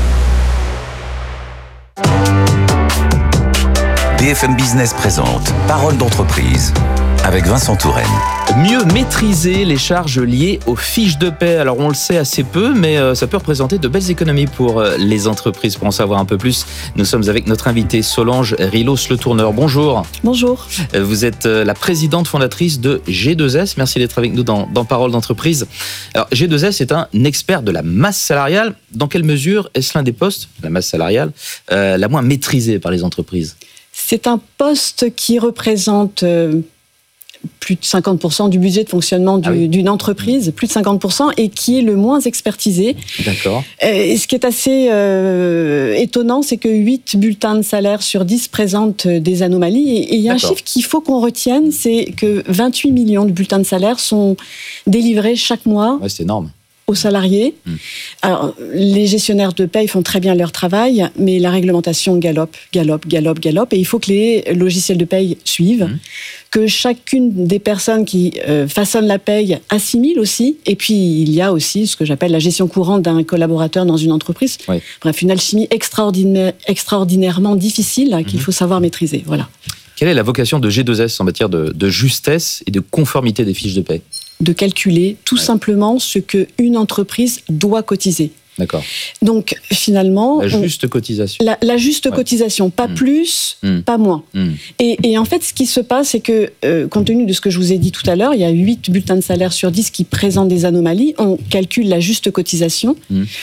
BFM Business présente Parole d'entreprise avec Vincent Touraine. Mieux maîtriser les charges liées aux fiches de paie. Alors on le sait assez peu, mais ça peut représenter de belles économies pour les entreprises. Pour en savoir un peu plus, nous sommes avec notre invitée Solange Rilos-Le Tourneur. Bonjour. Bonjour. Vous êtes la présidente fondatrice de G2S. Merci d'être avec nous dans Parole d'entreprise. Alors G2S est un expert de la masse salariale. Dans quelle mesure est-ce l'un des postes, la masse salariale, la moins maîtrisée par les entreprises ? C'est un poste qui représente plus de 50% du budget de fonctionnement d'une entreprise, plus de 50%, et qui est le moins expertisé. D'accord. Et ce qui est assez étonnant, c'est que 8 bulletins de salaire sur 10 présentent des anomalies. Et il y a un chiffre qu'il faut qu'on retienne, c'est que 28 millions de bulletins de salaire sont délivrés chaque mois. Ouais, c'est énorme. Aux salariés. Alors, les gestionnaires de paye font très bien leur travail, mais la réglementation galope, et il faut que les logiciels de paye suivent, que chacune des personnes qui façonnent la paye assimile aussi, et puis il y a aussi ce que j'appelle la gestion courante d'un collaborateur dans une entreprise. Oui. Bref, une alchimie extraordinairement difficile qu'il faut savoir maîtriser. Voilà. Quelle est la vocation de G2S en matière de justesse et de conformité des fiches de paie ? De calculer tout simplement ce qu'une entreprise doit cotiser. D'accord. Donc finalement... La juste cotisation. La juste cotisation, pas plus, pas moins. Et en fait, ce qui se passe, c'est que, compte tenu de ce que je vous ai dit tout à l'heure, il y a 8 bulletins de salaire sur 10 qui présentent des anomalies. On calcule la juste cotisation.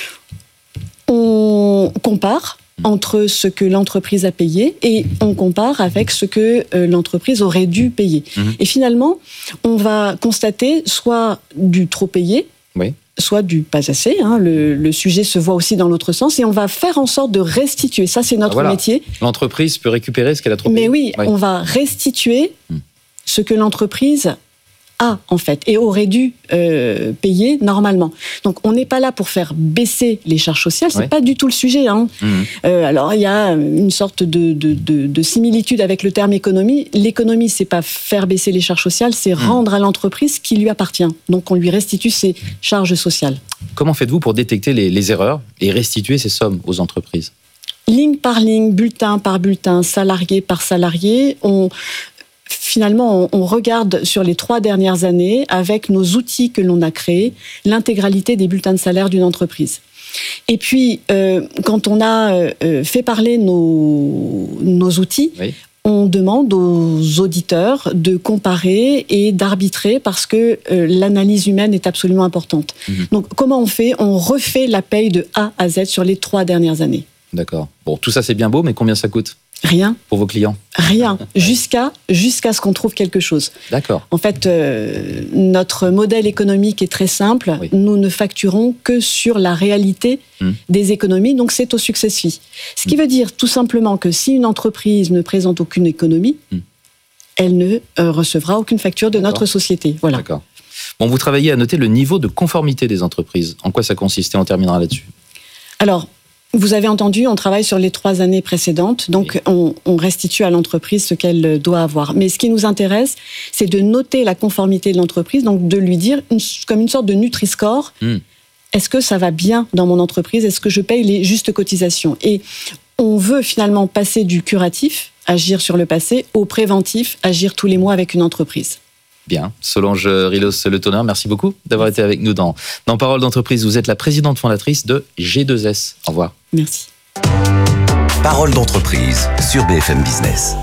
On compare entre ce que l'entreprise a payé et on compare avec ce que l'entreprise aurait dû payer. Et finalement, on va constater soit du trop payé, soit du pas assez. Le sujet se voit aussi dans l'autre sens et on va faire en sorte de restituer. Ça, c'est notre métier. L'entreprise peut récupérer ce qu'elle a trop payé. Mais oui, on va restituer ce que l'entreprise a, en fait, et aurait dû payer normalement. Donc, on n'est pas là pour faire baisser les charges sociales, c'est pas du tout le sujet. Alors, il y a une sorte de similitude avec le terme économie. L'économie, c'est pas faire baisser les charges sociales, c'est rendre à l'entreprise ce qui lui appartient. Donc, on lui restitue ses charges sociales. Comment faites-vous pour détecter les erreurs et restituer ces sommes aux entreprises ? Ligne par ligne, bulletin par bulletin, salarié par salarié, Finalement, on regarde sur les 3 dernières années, avec nos outils que l'on a créés, l'intégralité des bulletins de salaire d'une entreprise. Et puis, quand on a fait parler nos outils, on demande aux auditeurs de comparer et d'arbitrer parce que l'analyse humaine est absolument importante. Donc, comment on fait ? On refait la paye de A à Z sur les 3 dernières années. D'accord. Bon, tout ça, c'est bien beau, mais combien ça coûte ? Rien. Pour vos clients ? Rien. Jusqu'à ce qu'on trouve quelque chose. D'accord. En fait, notre modèle économique est très simple. Nous ne facturons que sur la réalité des économies, donc c'est au success fee. Ce qui veut dire tout simplement que si une entreprise ne présente aucune économie, elle ne recevra aucune facture de notre société. Voilà. D'accord. Bon, vous travaillez à noter le niveau de conformité des entreprises. En quoi ça consiste ? Et on terminera là-dessus. Alors, Vous avez entendu, on travaille sur les 3 années précédentes, donc on restitue à l'entreprise ce qu'elle doit avoir. Mais ce qui nous intéresse, c'est de noter la conformité de l'entreprise, donc de lui dire, comme une sorte de Nutri-Score, est-ce que ça va bien dans mon entreprise? Est-ce que je paye les justes cotisations? Et on veut finalement passer du curatif, agir sur le passé, au préventif, agir tous les mois avec une entreprise. Bien. Solange Rilos-Le Tonnerre, merci beaucoup d'avoir été avec nous dans Parole d'entreprise. Vous êtes la présidente fondatrice de G2S. Au revoir. Merci. Parole d'entreprise sur BFM Business.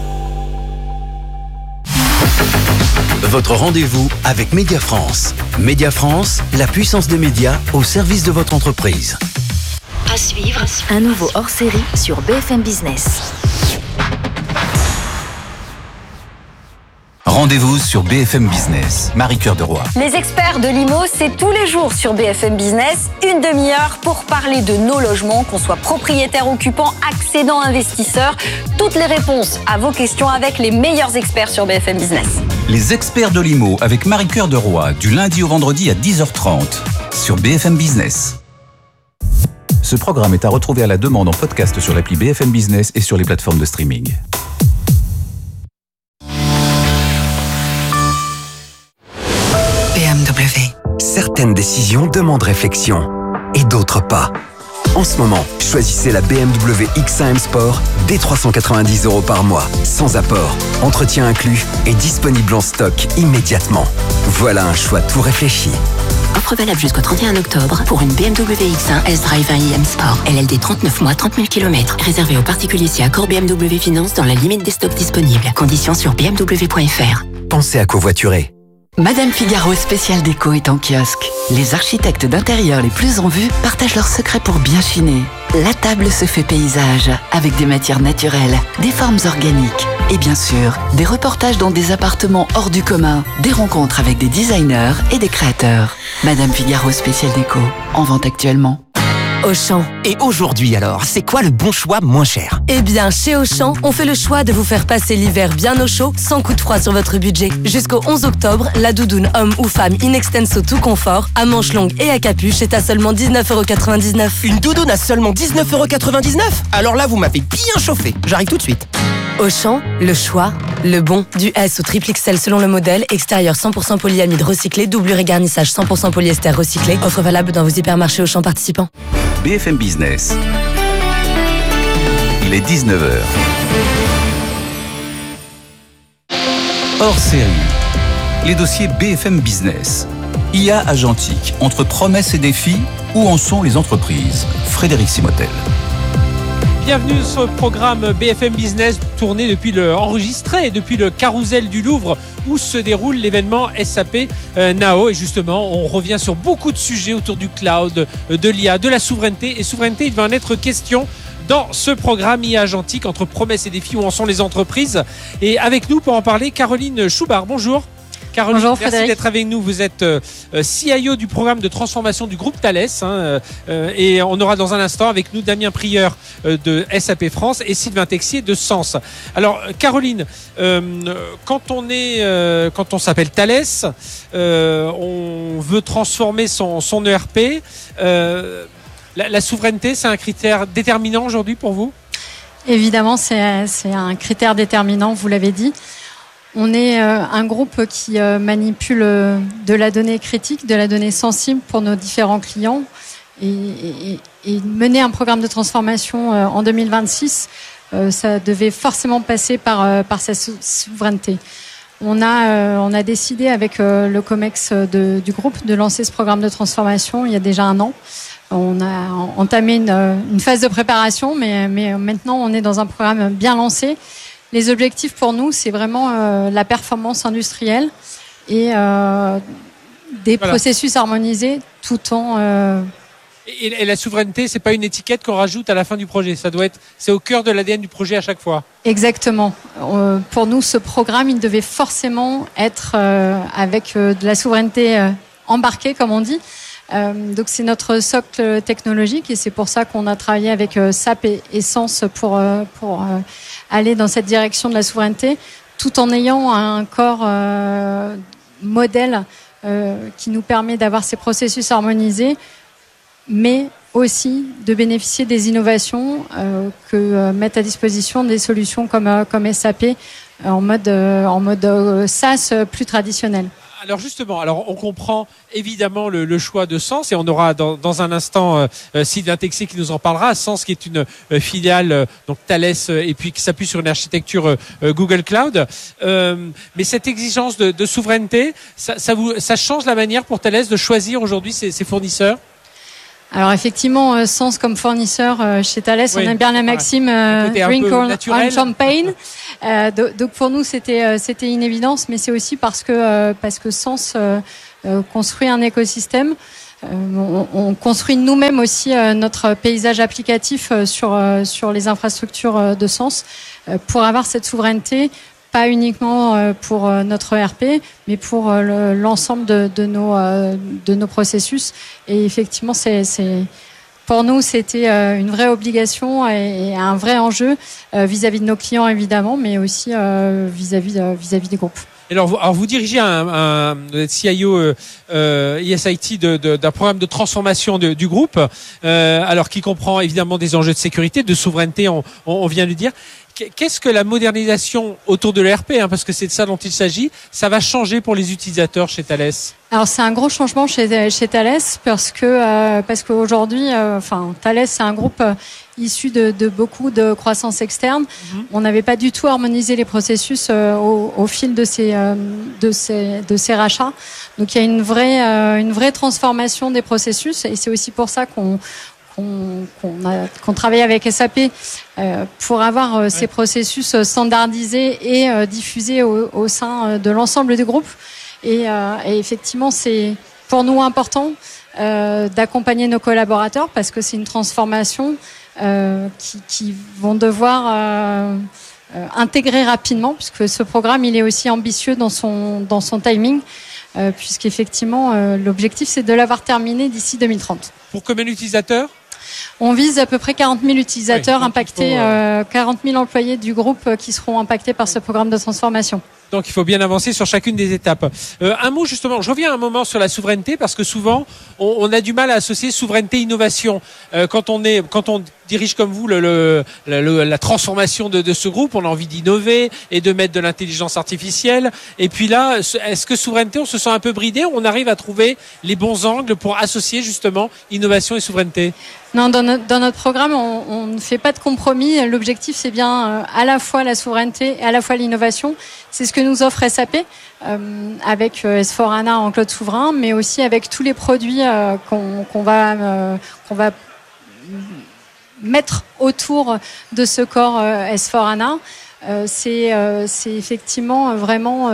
Votre rendez-vous avec Média France. Média France, la puissance des médias au service de votre entreprise. À suivre, un nouveau hors-série sur BFM Business. Rendez-vous sur BFM Business. Marie-Cœur de Roy. Les experts de l'IMO, c'est tous les jours sur BFM Business, une demi-heure pour parler de nos logements, qu'on soit propriétaire, occupant, accédant, investisseur. Toutes les réponses à vos questions avec les meilleurs experts sur BFM Business. Les experts de l'IMO avec Marie-Cœur de Roy, du lundi au vendredi à 10h30 sur BFM Business. Ce programme est à retrouver à la demande en podcast sur l'appli BFM Business et sur les plateformes de streaming. BMW. Certaines décisions demandent réflexion et d'autres pas. En ce moment, choisissez la BMW X1 M Sport dès 390 € par mois, sans apport, entretien inclus et disponible en stock immédiatement. Voilà un choix tout réfléchi. Offre valable jusqu'au 31 octobre pour une BMW X1 S-Drive 1i M Sport. LLD 39 mois, 30 000 km. Réservé aux particuliers si accord BMW Finance dans la limite des stocks disponibles. Conditions sur bmw.fr. Pensez à covoiturer. Madame Figaro spécial déco est en kiosque. Les architectes d'intérieur les plus en vue partagent leurs secrets pour bien chiner. La table se fait paysage, avec des matières naturelles, des formes organiques et bien sûr, des reportages dans des appartements hors du commun, des rencontres avec des designers et des créateurs. Madame Figaro spécial déco, en vente actuellement. Auchan. Et aujourd'hui alors, c'est quoi le bon choix moins cher? Eh bien, chez Auchan, on fait le choix de vous faire passer l'hiver bien au chaud, sans coup de froid sur votre budget. Jusqu'au 11 octobre, la doudoune homme ou femme in extenso tout confort, à manches longues et à capuche est à seulement 19,99 €. Une doudoune à seulement 19,99 €? Alors là, vous m'avez bien chauffé. J'arrive tout de suite. Auchan, le choix, le bon. Du S au triple XL selon le modèle, extérieur 100% polyamide recyclé, doublure et garnissage 100% polyester recyclé. Offre valable dans vos hypermarchés Auchan participants. BFM Business. Il est 19h. Hors série. Les dossiers BFM Business. IA agentique. Entre promesses et défis, où en sont les entreprises? Frédéric Simotel. Bienvenue sur le programme BFM Business enregistré depuis le Carrousel du Louvre où se déroule l'événement SAP Nao. Et justement, on revient sur beaucoup de sujets autour du cloud, de l'IA, de la souveraineté. Et souveraineté, il va en être question dans ce programme IA agentique entre promesses et défis, où en sont les entreprises. Et avec nous pour en parler, Caroline Choubard. Bonjour. Caroline, bonjour, merci d'être avec nous. Vous êtes CIO du programme de transformation du groupe Thales. Et on aura dans un instant avec nous Damien Prieur de SAP France et Sylvain Texier de Sens. Alors, Caroline, quand on s'appelle Thales, on veut transformer son ERP. La souveraineté, c'est un critère déterminant aujourd'hui pour vous ? Évidemment, c'est un critère déterminant, vous l'avez dit. On est un groupe qui manipule de la donnée critique, de la donnée sensible pour nos différents clients. Et mener un programme de transformation en 2026, ça devait forcément passer par cette souveraineté. On a décidé avec le COMEX du groupe de lancer ce programme de transformation il y a déjà 1 an. On a entamé une phase de préparation, mais maintenant on est dans un programme bien lancé. Les objectifs pour nous, c'est vraiment la performance industrielle et des processus harmonisés tout en... Et la souveraineté, c'est pas une étiquette qu'on rajoute à la fin du projet. C'est au cœur de l'ADN du projet à chaque fois. Exactement. Pour nous, ce programme, il devait forcément être avec de la souveraineté embarquée, comme on dit. Donc c'est notre socle technologique et c'est pour ça qu'on a travaillé avec SAP et Sens pour aller dans cette direction de la souveraineté, tout en ayant un corps modèle qui nous permet d'avoir ces processus harmonisés, mais aussi de bénéficier des innovations que mettent à disposition des solutions comme SAP en mode SaaS plus traditionnel. Alors justement, on comprend évidemment le choix de Sens et on aura dans un instant Sylvain Texier qui nous en parlera. Sens qui est une filiale donc Thales et puis qui s'appuie sur une architecture Google Cloud. Mais cette exigence de souveraineté, ça change la manière pour Thales de choisir aujourd'hui ses fournisseurs? Alors effectivement, Sens comme fournisseur chez Thales, on aime bien la maxime Drink on Champagne. Donc pour nous c'était une évidence, mais c'est aussi parce que Sens construit un écosystème. On construit nous-mêmes aussi notre paysage applicatif sur les infrastructures de Sens pour avoir cette souveraineté. Pas uniquement pour notre ERP, mais pour l'ensemble de nos processus. Et effectivement, pour nous, c'était une vraie obligation et un vrai enjeu vis-à-vis de nos clients, évidemment, mais aussi vis-à-vis des groupes. Alors vous dirigez un CIO ESIT d'un programme de transformation du groupe, alors qui comprend évidemment des enjeux de sécurité, de souveraineté, on vient de le dire. Qu'est-ce que la modernisation autour de l'ERP, parce que c'est de ça dont il s'agit, ça va changer pour les utilisateurs chez Thales? Alors c'est un gros changement chez Thales parce qu'aujourd'hui, Thales c'est un groupe issu de beaucoup de croissance externe. On n'avait pas du tout harmonisé les processus au fil de ces rachats. Donc il y a une vraie transformation des processus et c'est aussi pour ça qu'on travaille avec SAP pour avoir ces processus standardisés et diffusés au sein de l'ensemble du groupe. Et effectivement, c'est pour nous important d'accompagner nos collaborateurs parce que c'est une transformation qui vont devoir intégrer rapidement, puisque ce programme il est aussi ambitieux dans son timing, puisqu'effectivement l'objectif c'est de l'avoir terminé d'ici 2030. Pour combien d'utilisateurs ? On vise à peu près 40 000 utilisateurs impactés, 40 000 employés du groupe qui seront impactés par ce programme de transformation. Donc il faut bien avancer sur chacune des étapes. Un mot justement, je reviens un moment sur la souveraineté parce que souvent on a du mal à associer souveraineté et innovation. Quand on dirige comme vous la transformation de ce groupe, on a envie d'innover et de mettre de l'intelligence artificielle. Et puis là, est-ce que souveraineté, on se sent un peu bridé ou on arrive à trouver les bons angles pour associer justement innovation et souveraineté? Non, dans notre programme, on ne fait pas de compromis. L'objectif, c'est bien à la fois la souveraineté et à la fois l'innovation. C'est ce que nous offre SAP avec S/4HANA en cloud souverain, mais aussi avec tous les produits qu'on va mettre autour de ce corps S/4HANA. C'est effectivement vraiment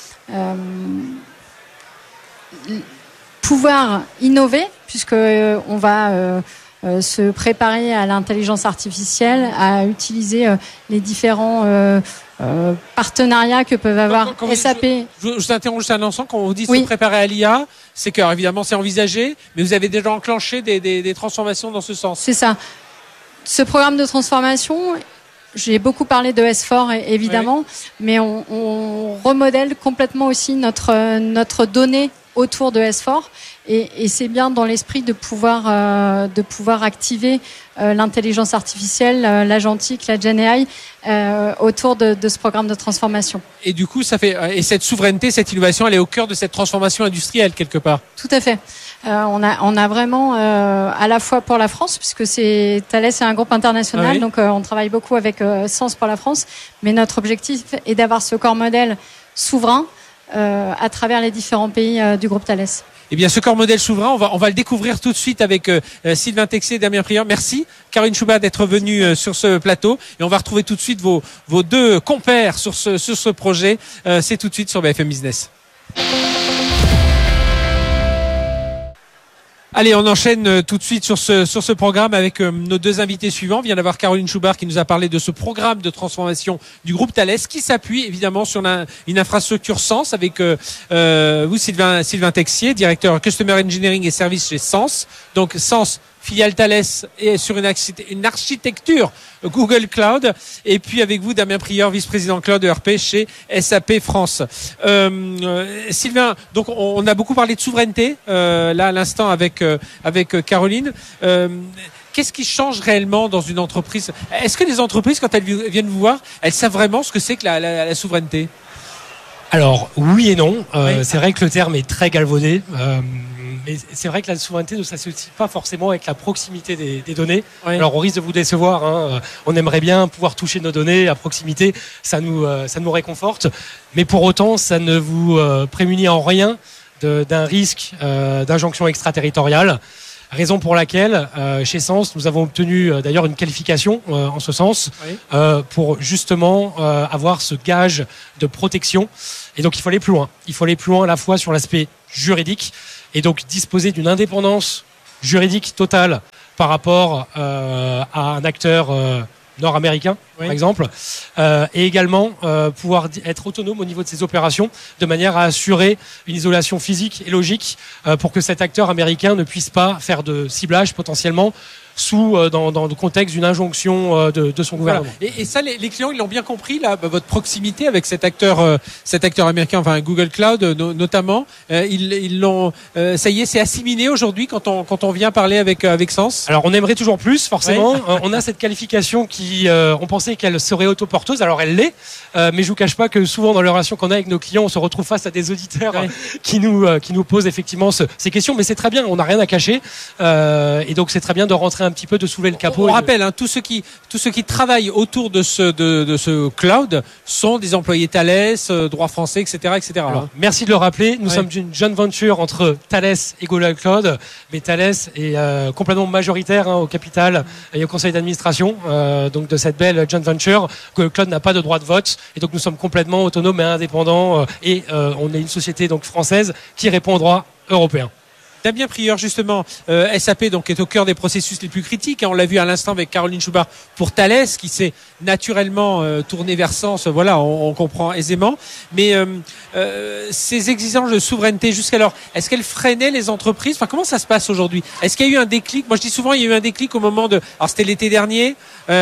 pouvoir innover, puisque on va se préparer à l'intelligence artificielle, à utiliser les différents partenariats que peuvent avoir SAP. Je vous interromps juste un instant. Quand on vous dit se préparer à l'IA, c'est que évidemment c'est envisagé, mais vous avez déjà enclenché des transformations dans ce sens. C'est ça. Ce programme de transformation, j'ai beaucoup parlé de S4 évidemment, mais on remodèle complètement aussi notre donnée autour de S4 et c'est bien dans l'esprit de pouvoir activer l'intelligence artificielle, l'agentique, la GenAI autour de ce programme de transformation. Et du coup, et cette souveraineté, cette innovation, elle est au cœur de cette transformation industrielle quelque part. Tout à fait. On a vraiment à la fois pour la France, puisque Thales est un groupe international, donc on travaille beaucoup avec Sens pour la France, mais notre objectif est d'avoir ce corps modèle souverain à travers les différents pays du groupe Thales. Eh bien, ce corps modèle souverain, on va le découvrir tout de suite avec Sylvain Texier et Damien Prieur. Merci, Caroline Schubert, d'être venue sur ce plateau. Et on va retrouver tout de suite vos deux compères sur ce projet. C'est tout de suite sur BFM Business. Allez, on enchaîne tout de suite sur ce programme avec nos deux invités suivants. On vient d'avoir Caroline Schubert qui nous a parlé de ce programme de transformation du groupe Thales qui s'appuie évidemment sur une infrastructure Sens avec vous, Sylvain Texier, directeur Customer Engineering et Services chez Sens. Donc Sens filiale Thales et sur une architecture Google Cloud. Et puis avec vous, Damien Prieur, vice-président Cloud ERP chez SAP France. Sylvain, donc on a beaucoup parlé de souveraineté là à l'instant avec Caroline. Qu'est-ce qui change réellement dans une entreprise ? Est-ce que les entreprises, quand elles viennent vous voir, elles savent vraiment ce que c'est que la souveraineté ? Alors, oui et non. Oui. C'est vrai que le terme est très galvaudé. Mais c'est vrai que la souveraineté ne s'associe pas forcément avec la proximité des données. Oui. Alors, on risque de vous décevoir. On aimerait bien pouvoir toucher nos données à proximité. Ça nous réconforte. Mais pour autant, ça ne vous prémunit en rien d'un risque d'injonction extraterritoriale. Raison pour laquelle, chez Sens, nous avons obtenu d'ailleurs une qualification en ce sens, oui. Pour justement avoir ce gage de protection. Et donc, il faut aller plus loin. Il faut aller plus loin à la fois sur l'aspect juridique et donc disposer d'une indépendance juridique totale par rapport à un acteur nord-américain, oui. Par exemple, et également pouvoir être autonome au niveau de ses opérations de manière à assurer une isolation physique et logique pour que cet acteur américain ne puisse pas faire de ciblage potentiellement dans le contexte d'une injonction de son gouvernement. Voilà. Et ça, les clients, ils l'ont bien compris, là, votre proximité avec cet acteur américain, enfin Google Cloud notamment, ils l'ont, ça y est, c'est assimilé aujourd'hui quand on vient parler avec Sens. Alors on aimerait toujours plus, forcément. Ouais. On a cette qualification qui, on pensait qu'elle serait autoporteuse, alors elle l'est, mais je vous cache pas que souvent dans les relations qu'on a avec nos clients, on se retrouve face à des auditeurs qui nous posent effectivement ces questions, mais c'est très bien, on n'a rien à cacher, et donc c'est très bien de rentrer un petit peu, de soulever le capot. On rappelle, tous ceux qui travaillent autour de ce cloud sont des employés Thales, droit français, etc., etc. Alors, merci de le rappeler. Nous sommes une joint venture entre Thales et Google Cloud, mais Thales est complètement majoritaire au capital et au conseil d'administration donc de cette belle joint venture. Google Cloud n'a pas de droit de vote et donc nous sommes complètement autonomes et indépendants et on est une société donc française qui répond aux droits européens. Damien Prieur, justement, SAP donc est au cœur des processus les plus critiques. On l'a vu à l'instant avec Caroline Schubart pour Thales, qui s'est naturellement tourné vers Sens. Voilà, on comprend aisément. Mais ces exigences de souveraineté jusqu'alors, est-ce qu'elles freinaient les entreprises ? Enfin, comment ça se passe aujourd'hui ? Est-ce qu'il y a eu un déclic ? Moi, je dis souvent, il y a eu un déclic au moment de. Alors, c'était l'été dernier.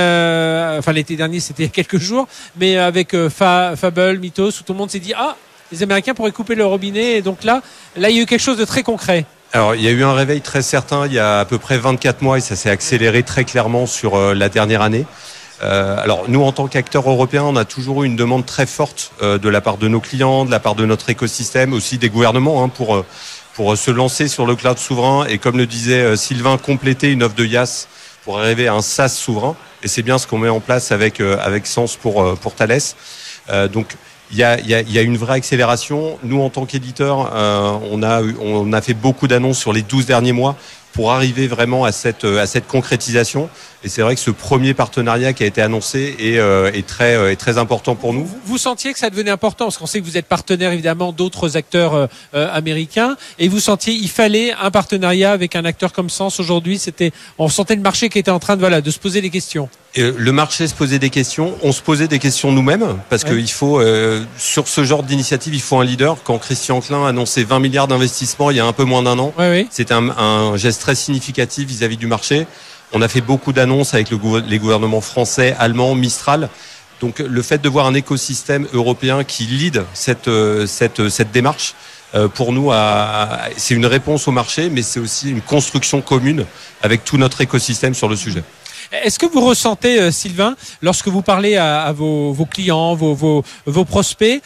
L'été dernier, c'était il y a quelques jours, mais avec Fable, Mythos, où tout le monde s'est dit les Américains pourraient couper le robinet. Et donc là, il y a eu quelque chose de très concret. Alors, il y a eu un réveil très certain il y a à peu près 24 mois et ça s'est accéléré très clairement sur la dernière année. Alors, nous, en tant qu'acteurs européens, on a toujours eu une demande très forte de la part de nos clients, de la part de notre écosystème, aussi des gouvernements, pour se lancer sur le cloud souverain et, comme le disait Sylvain, compléter une offre de IaaS pour arriver à un SaaS souverain. Et c'est bien ce qu'on met en place avec Sens pour Thales. Donc, il y a une vraie accélération. Nous, en tant qu'éditeurs, on a fait beaucoup d'annonces sur les 12 derniers mois pour arriver vraiment à cette concrétisation. Et c'est vrai que ce premier partenariat qui a été annoncé est très important pour nous. Vous sentiez que ça devenait important, parce qu'on sait que vous êtes partenaire évidemment d'autres acteurs américains, et vous sentiez il fallait un partenariat avec un acteur comme Sens aujourd'hui. On sentait le marché qui était en train de se poser des questions. Et le marché se posait des questions, on se posait des questions nous-mêmes, parce qu'il faut, sur ce genre d'initiative, il faut un leader. Quand Christian Klein a annoncé 20 milliards d'investissements il y a un peu moins d'un an, c'était un geste très significatif vis-à-vis du marché. On a fait beaucoup d'annonces avec les gouvernements français, allemands, Mistral. Donc le fait de voir un écosystème européen qui lead cette démarche, pour nous, c'est une réponse au marché, mais c'est aussi une construction commune avec tout notre écosystème sur le sujet. Est-ce que vous ressentez, Sylvain, lorsque vous parlez à vos clients, vos prospects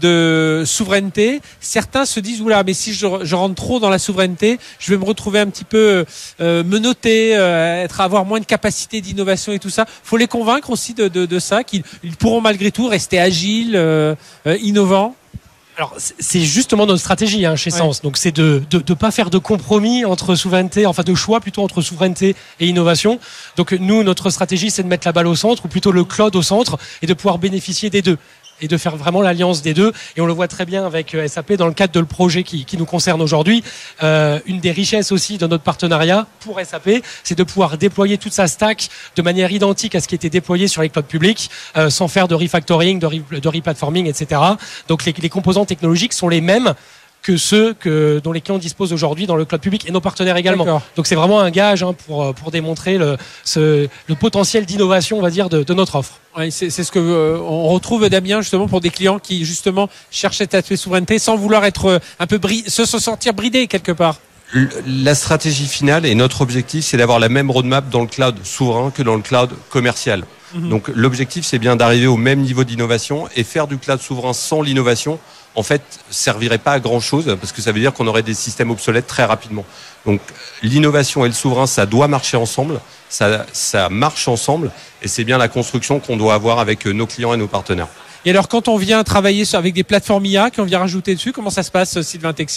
de souveraineté, certains se disent oula, mais si je rentre trop dans la souveraineté, je vais me retrouver un petit peu menotté, avoir moins de capacité d'innovation et tout ça. Faut les convaincre aussi de ça, qu'ils pourront malgré tout rester agiles, innovants. Alors, c'est justement notre stratégie chez Sens. Donc, c'est de pas faire de compromis entre souveraineté, enfin de choix plutôt entre souveraineté et innovation. Donc, nous, notre stratégie, c'est de mettre la balle au centre, ou plutôt le cloud au centre, et de pouvoir bénéficier des deux. Et de faire vraiment l'alliance des deux. Et on le voit très bien avec SAP dans le cadre de le projet qui nous concerne aujourd'hui. Une des richesses aussi de notre partenariat pour SAP, c'est de pouvoir déployer toute sa stack de manière identique à ce qui était déployé sur les clouds publics, sans faire de refactoring, de replatforming, etc. Donc les composants technologiques sont les mêmes que ceux dont les clients disposent aujourd'hui dans le cloud public et nos partenaires également. D'accord. Donc c'est vraiment un gage pour démontrer le potentiel d'innovation, on va dire, de notre offre. Oui, c'est ce que on retrouve, Damien, justement, pour des clients qui justement cherchent cet aspect souveraineté sans vouloir être un peu se sentir bridés quelque part. La stratégie finale et notre objectif, c'est d'avoir la même roadmap dans le cloud souverain que dans le cloud commercial. Donc l'objectif, c'est bien d'arriver au même niveau d'innovation, et faire du cloud souverain sans l'innovation, en fait, servirait pas à grand chose, parce que ça veut dire qu'on aurait des systèmes obsolètes très rapidement. Donc l'innovation et le souverain, ça doit marcher ensemble, ça marche ensemble, et c'est bien la construction qu'on doit avoir avec nos clients et nos partenaires. Et alors, quand on vient travailler avec des plateformes IA, qu'on vient rajouter dessus, comment ça se passe, Sylvain Texier ?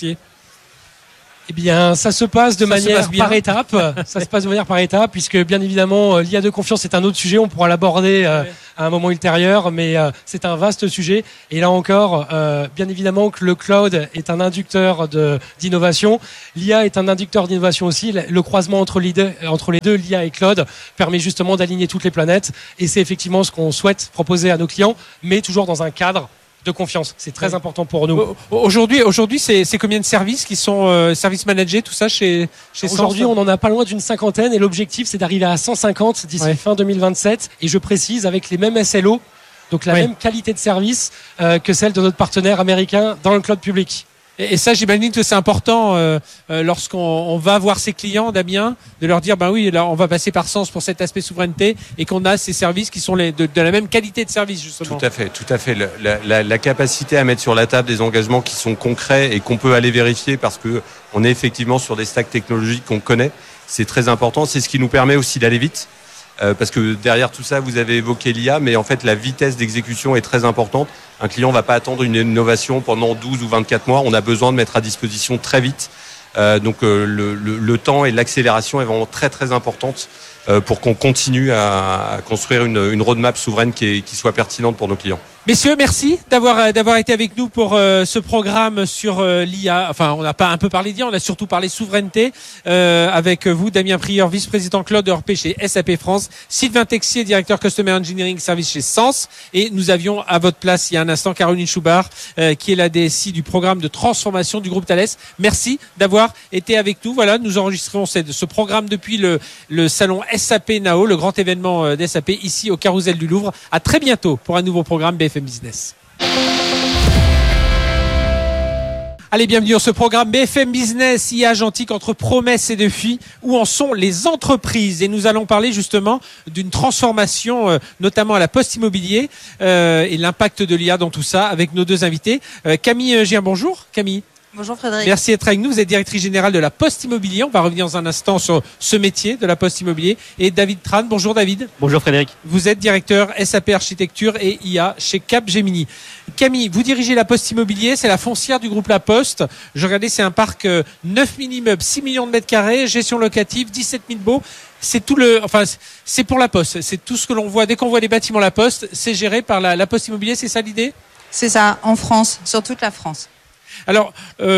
Eh bien, ça se passe de manière par étape. Ça se passe de manière par étape, puisque bien évidemment, l'IA de confiance est un autre sujet. On pourra l'aborder à un moment ultérieur, mais c'est un vaste sujet. Et là encore, bien évidemment que le cloud est un inducteur d'innovation. L'IA est un inducteur d'innovation aussi. Le croisement entre les deux, l'IA et cloud, permet justement d'aligner toutes les planètes. Et c'est effectivement ce qu'on souhaite proposer à nos clients, mais toujours dans un cadre de confiance. C'est très important pour nous. Aujourd'hui, c'est combien de services qui sont services managés, tout ça chez Aujourd'hui, on en a pas loin d'une 50aine, et l'objectif, c'est d'arriver à 150 d'ici fin 2027. Et je précise, avec les mêmes SLO, donc la même qualité de service que celle de notre partenaire américain dans le cloud public. Et ça, j'imagine que c'est important lorsqu'on va voir ses clients, Damien, de leur dire, ben oui, là, on va passer par Sens pour cet aspect souveraineté, et qu'on a ces services qui sont de la même qualité de service, justement. Tout à fait. La capacité à mettre sur la table des engagements qui sont concrets et qu'on peut aller vérifier, parce que on est effectivement sur des stacks technologiques qu'on connaît, c'est très important. C'est ce qui nous permet aussi d'aller vite. Parce que derrière tout ça, vous avez évoqué l'IA, mais en fait, la vitesse d'exécution est très importante. Un client ne va pas attendre une innovation pendant 12 ou 24 mois. On a besoin de mettre à disposition très vite. Donc le temps et l'accélération est vraiment très très importante pour qu'on continue à construire une roadmap souveraine qui soit pertinente pour nos clients. Messieurs, merci d'avoir été avec nous pour ce programme sur l'IA. Enfin, on n'a pas un peu parlé d'IA, on a surtout parlé souveraineté avec vous, Damien Prieur, vice-président Cloud Europe chez SAP France, Sylvain Texier, directeur Customer Engineering Service chez Sens, et nous avions à votre place il y a un instant Caroline Schubart, qui est la DSI du programme de transformation du groupe Thales. Merci d'avoir été avec nous. Voilà, nous enregistrons ce programme depuis le salon SAP Nao, le grand événement d'SAP ici au Carrousel du Louvre. À très bientôt pour un nouveau programme BFM Business. Allez, bienvenue dans ce programme BFM Business, IA agentique entre promesses et défis. Où en sont les entreprises? Et nous allons parler justement d'une transformation, notamment à la Poste Immobilier, et l'impact de l'IA dans tout ça avec nos deux invités. Camille Gien, bonjour. Camille. Bonjour Frédéric. Merci d'être avec nous. Vous êtes directrice générale de la Poste Immobilier. On va revenir dans un instant sur ce métier de la Poste Immobilier. Et David Tran. Bonjour David. Bonjour Frédéric. Vous êtes directeur SAP Architecture et IA chez Capgemini. Camille, vous dirigez la Poste Immobilier. C'est la foncière du groupe La Poste. Je regardais, c'est un parc 9000 immeubles, 6 millions de mètres carrés, gestion locative, 17 000 baux. C'est c'est pour La Poste. C'est tout ce que l'on voit. Dès qu'on voit les bâtiments La Poste, c'est géré par la Poste Immobilier. C'est ça l'idée? C'est ça, en France, sur toute la France. Alors,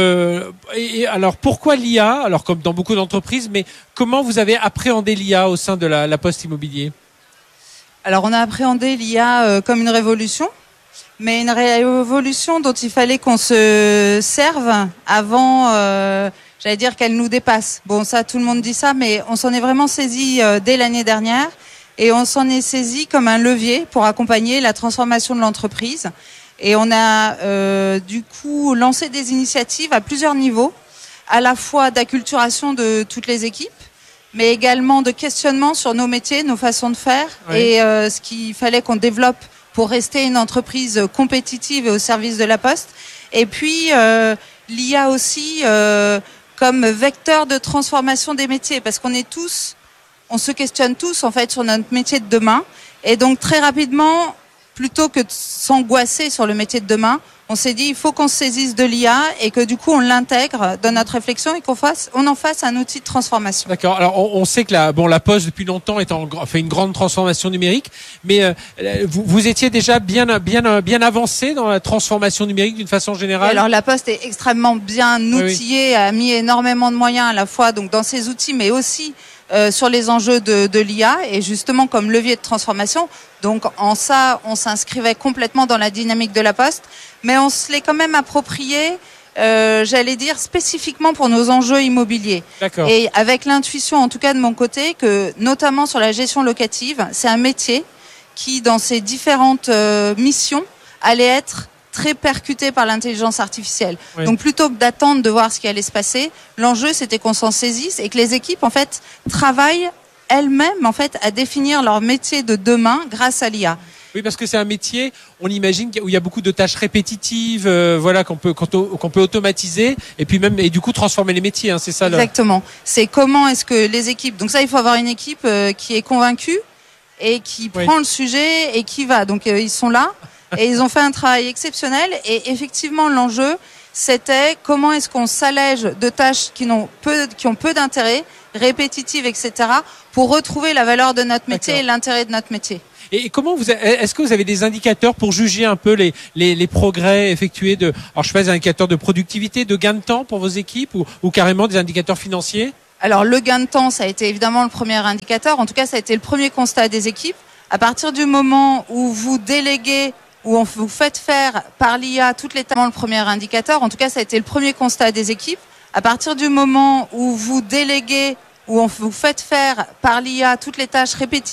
pourquoi l'IA? Alors, comme dans beaucoup d'entreprises, mais comment vous avez appréhendé l'IA au sein de la Poste Immobilier? Alors, on a appréhendé l'IA comme une révolution, mais une révolution dont il fallait qu'on se serve avant, j'allais dire qu'elle nous dépasse. Bon, ça, tout le monde dit ça, mais on s'en est vraiment saisi dès l'année dernière, et on s'en est saisi comme un levier pour accompagner la transformation de l'entreprise. Et on a du coup lancé des initiatives à plusieurs niveaux, à la fois d'acculturation de toutes les équipes, mais également de questionnement sur nos métiers, nos façons de faire, et ce qu'il fallait qu'on développe pour rester une entreprise compétitive et au service de la Poste. Et puis l'IA aussi comme vecteur de transformation des métiers, parce on se questionne tous en fait sur notre métier de demain, et donc très rapidement, plutôt que de s'angoisser sur le métier de demain, on s'est dit il faut qu'on se saisisse de l'IA et que du coup on l'intègre dans notre réflexion et qu'on en fasse un outil de transformation. D'accord. Alors on sait que la Poste depuis longtemps fait une grande transformation numérique, mais vous étiez déjà bien avancé dans la transformation numérique d'une façon générale. Alors la Poste est extrêmement bien outillée, a mis énormément de moyens à la fois donc dans ses outils, mais aussi sur les enjeux de l'IA et justement comme levier de transformation. Donc en ça, on s'inscrivait complètement dans la dynamique de la Poste, mais on se l'est quand même approprié j'allais dire spécifiquement pour nos enjeux immobiliers. D'accord. Et avec l'intuition, en tout cas de mon côté, que notamment sur la gestion locative, c'est un métier qui, dans ses différentes missions, allait être très percuté par l'intelligence artificielle. Oui. Donc plutôt que d'attendre de voir ce qui allait se passer, l'enjeu c'était qu'on s'en saisisse et que les équipes en fait travaillent elles-mêmes en fait à définir leur métier de demain grâce à l'IA. Oui, parce que c'est un métier, on imagine, où il y a beaucoup de tâches répétitives, voilà, qu'on peut automatiser, et puis même, et du coup, transformer les métiers, hein, c'est ça. Exactement. C'est comment est-ce que les équipes, donc ça, il faut avoir une équipe qui est convaincue et qui prend le sujet et qui va. Donc, ils sont là et ils ont fait un travail exceptionnel. Et effectivement, l'enjeu, c'était comment est-ce qu'on s'allège de tâches qui ont peu d'intérêt, répétitives, etc., pour retrouver la valeur de notre métier et l'intérêt de notre métier. Et comment est-ce que vous avez des indicateurs pour juger un peu les progrès effectués alors je sais pas, des indicateurs de productivité, de gain de temps pour vos équipes ou carrément des indicateurs financiers? Alors le gain de temps, ça a été évidemment le premier indicateur. En tout cas, ça a été le premier constat des équipes. À partir du moment où vous déléguez, où vous faites faire par l'IA toutes les tâches, le premier indicateur. En tout cas, ça a été le premier constat des équipes. À partir du moment où vous déléguez, où vous faites faire par l'IA toutes les tâches répétitives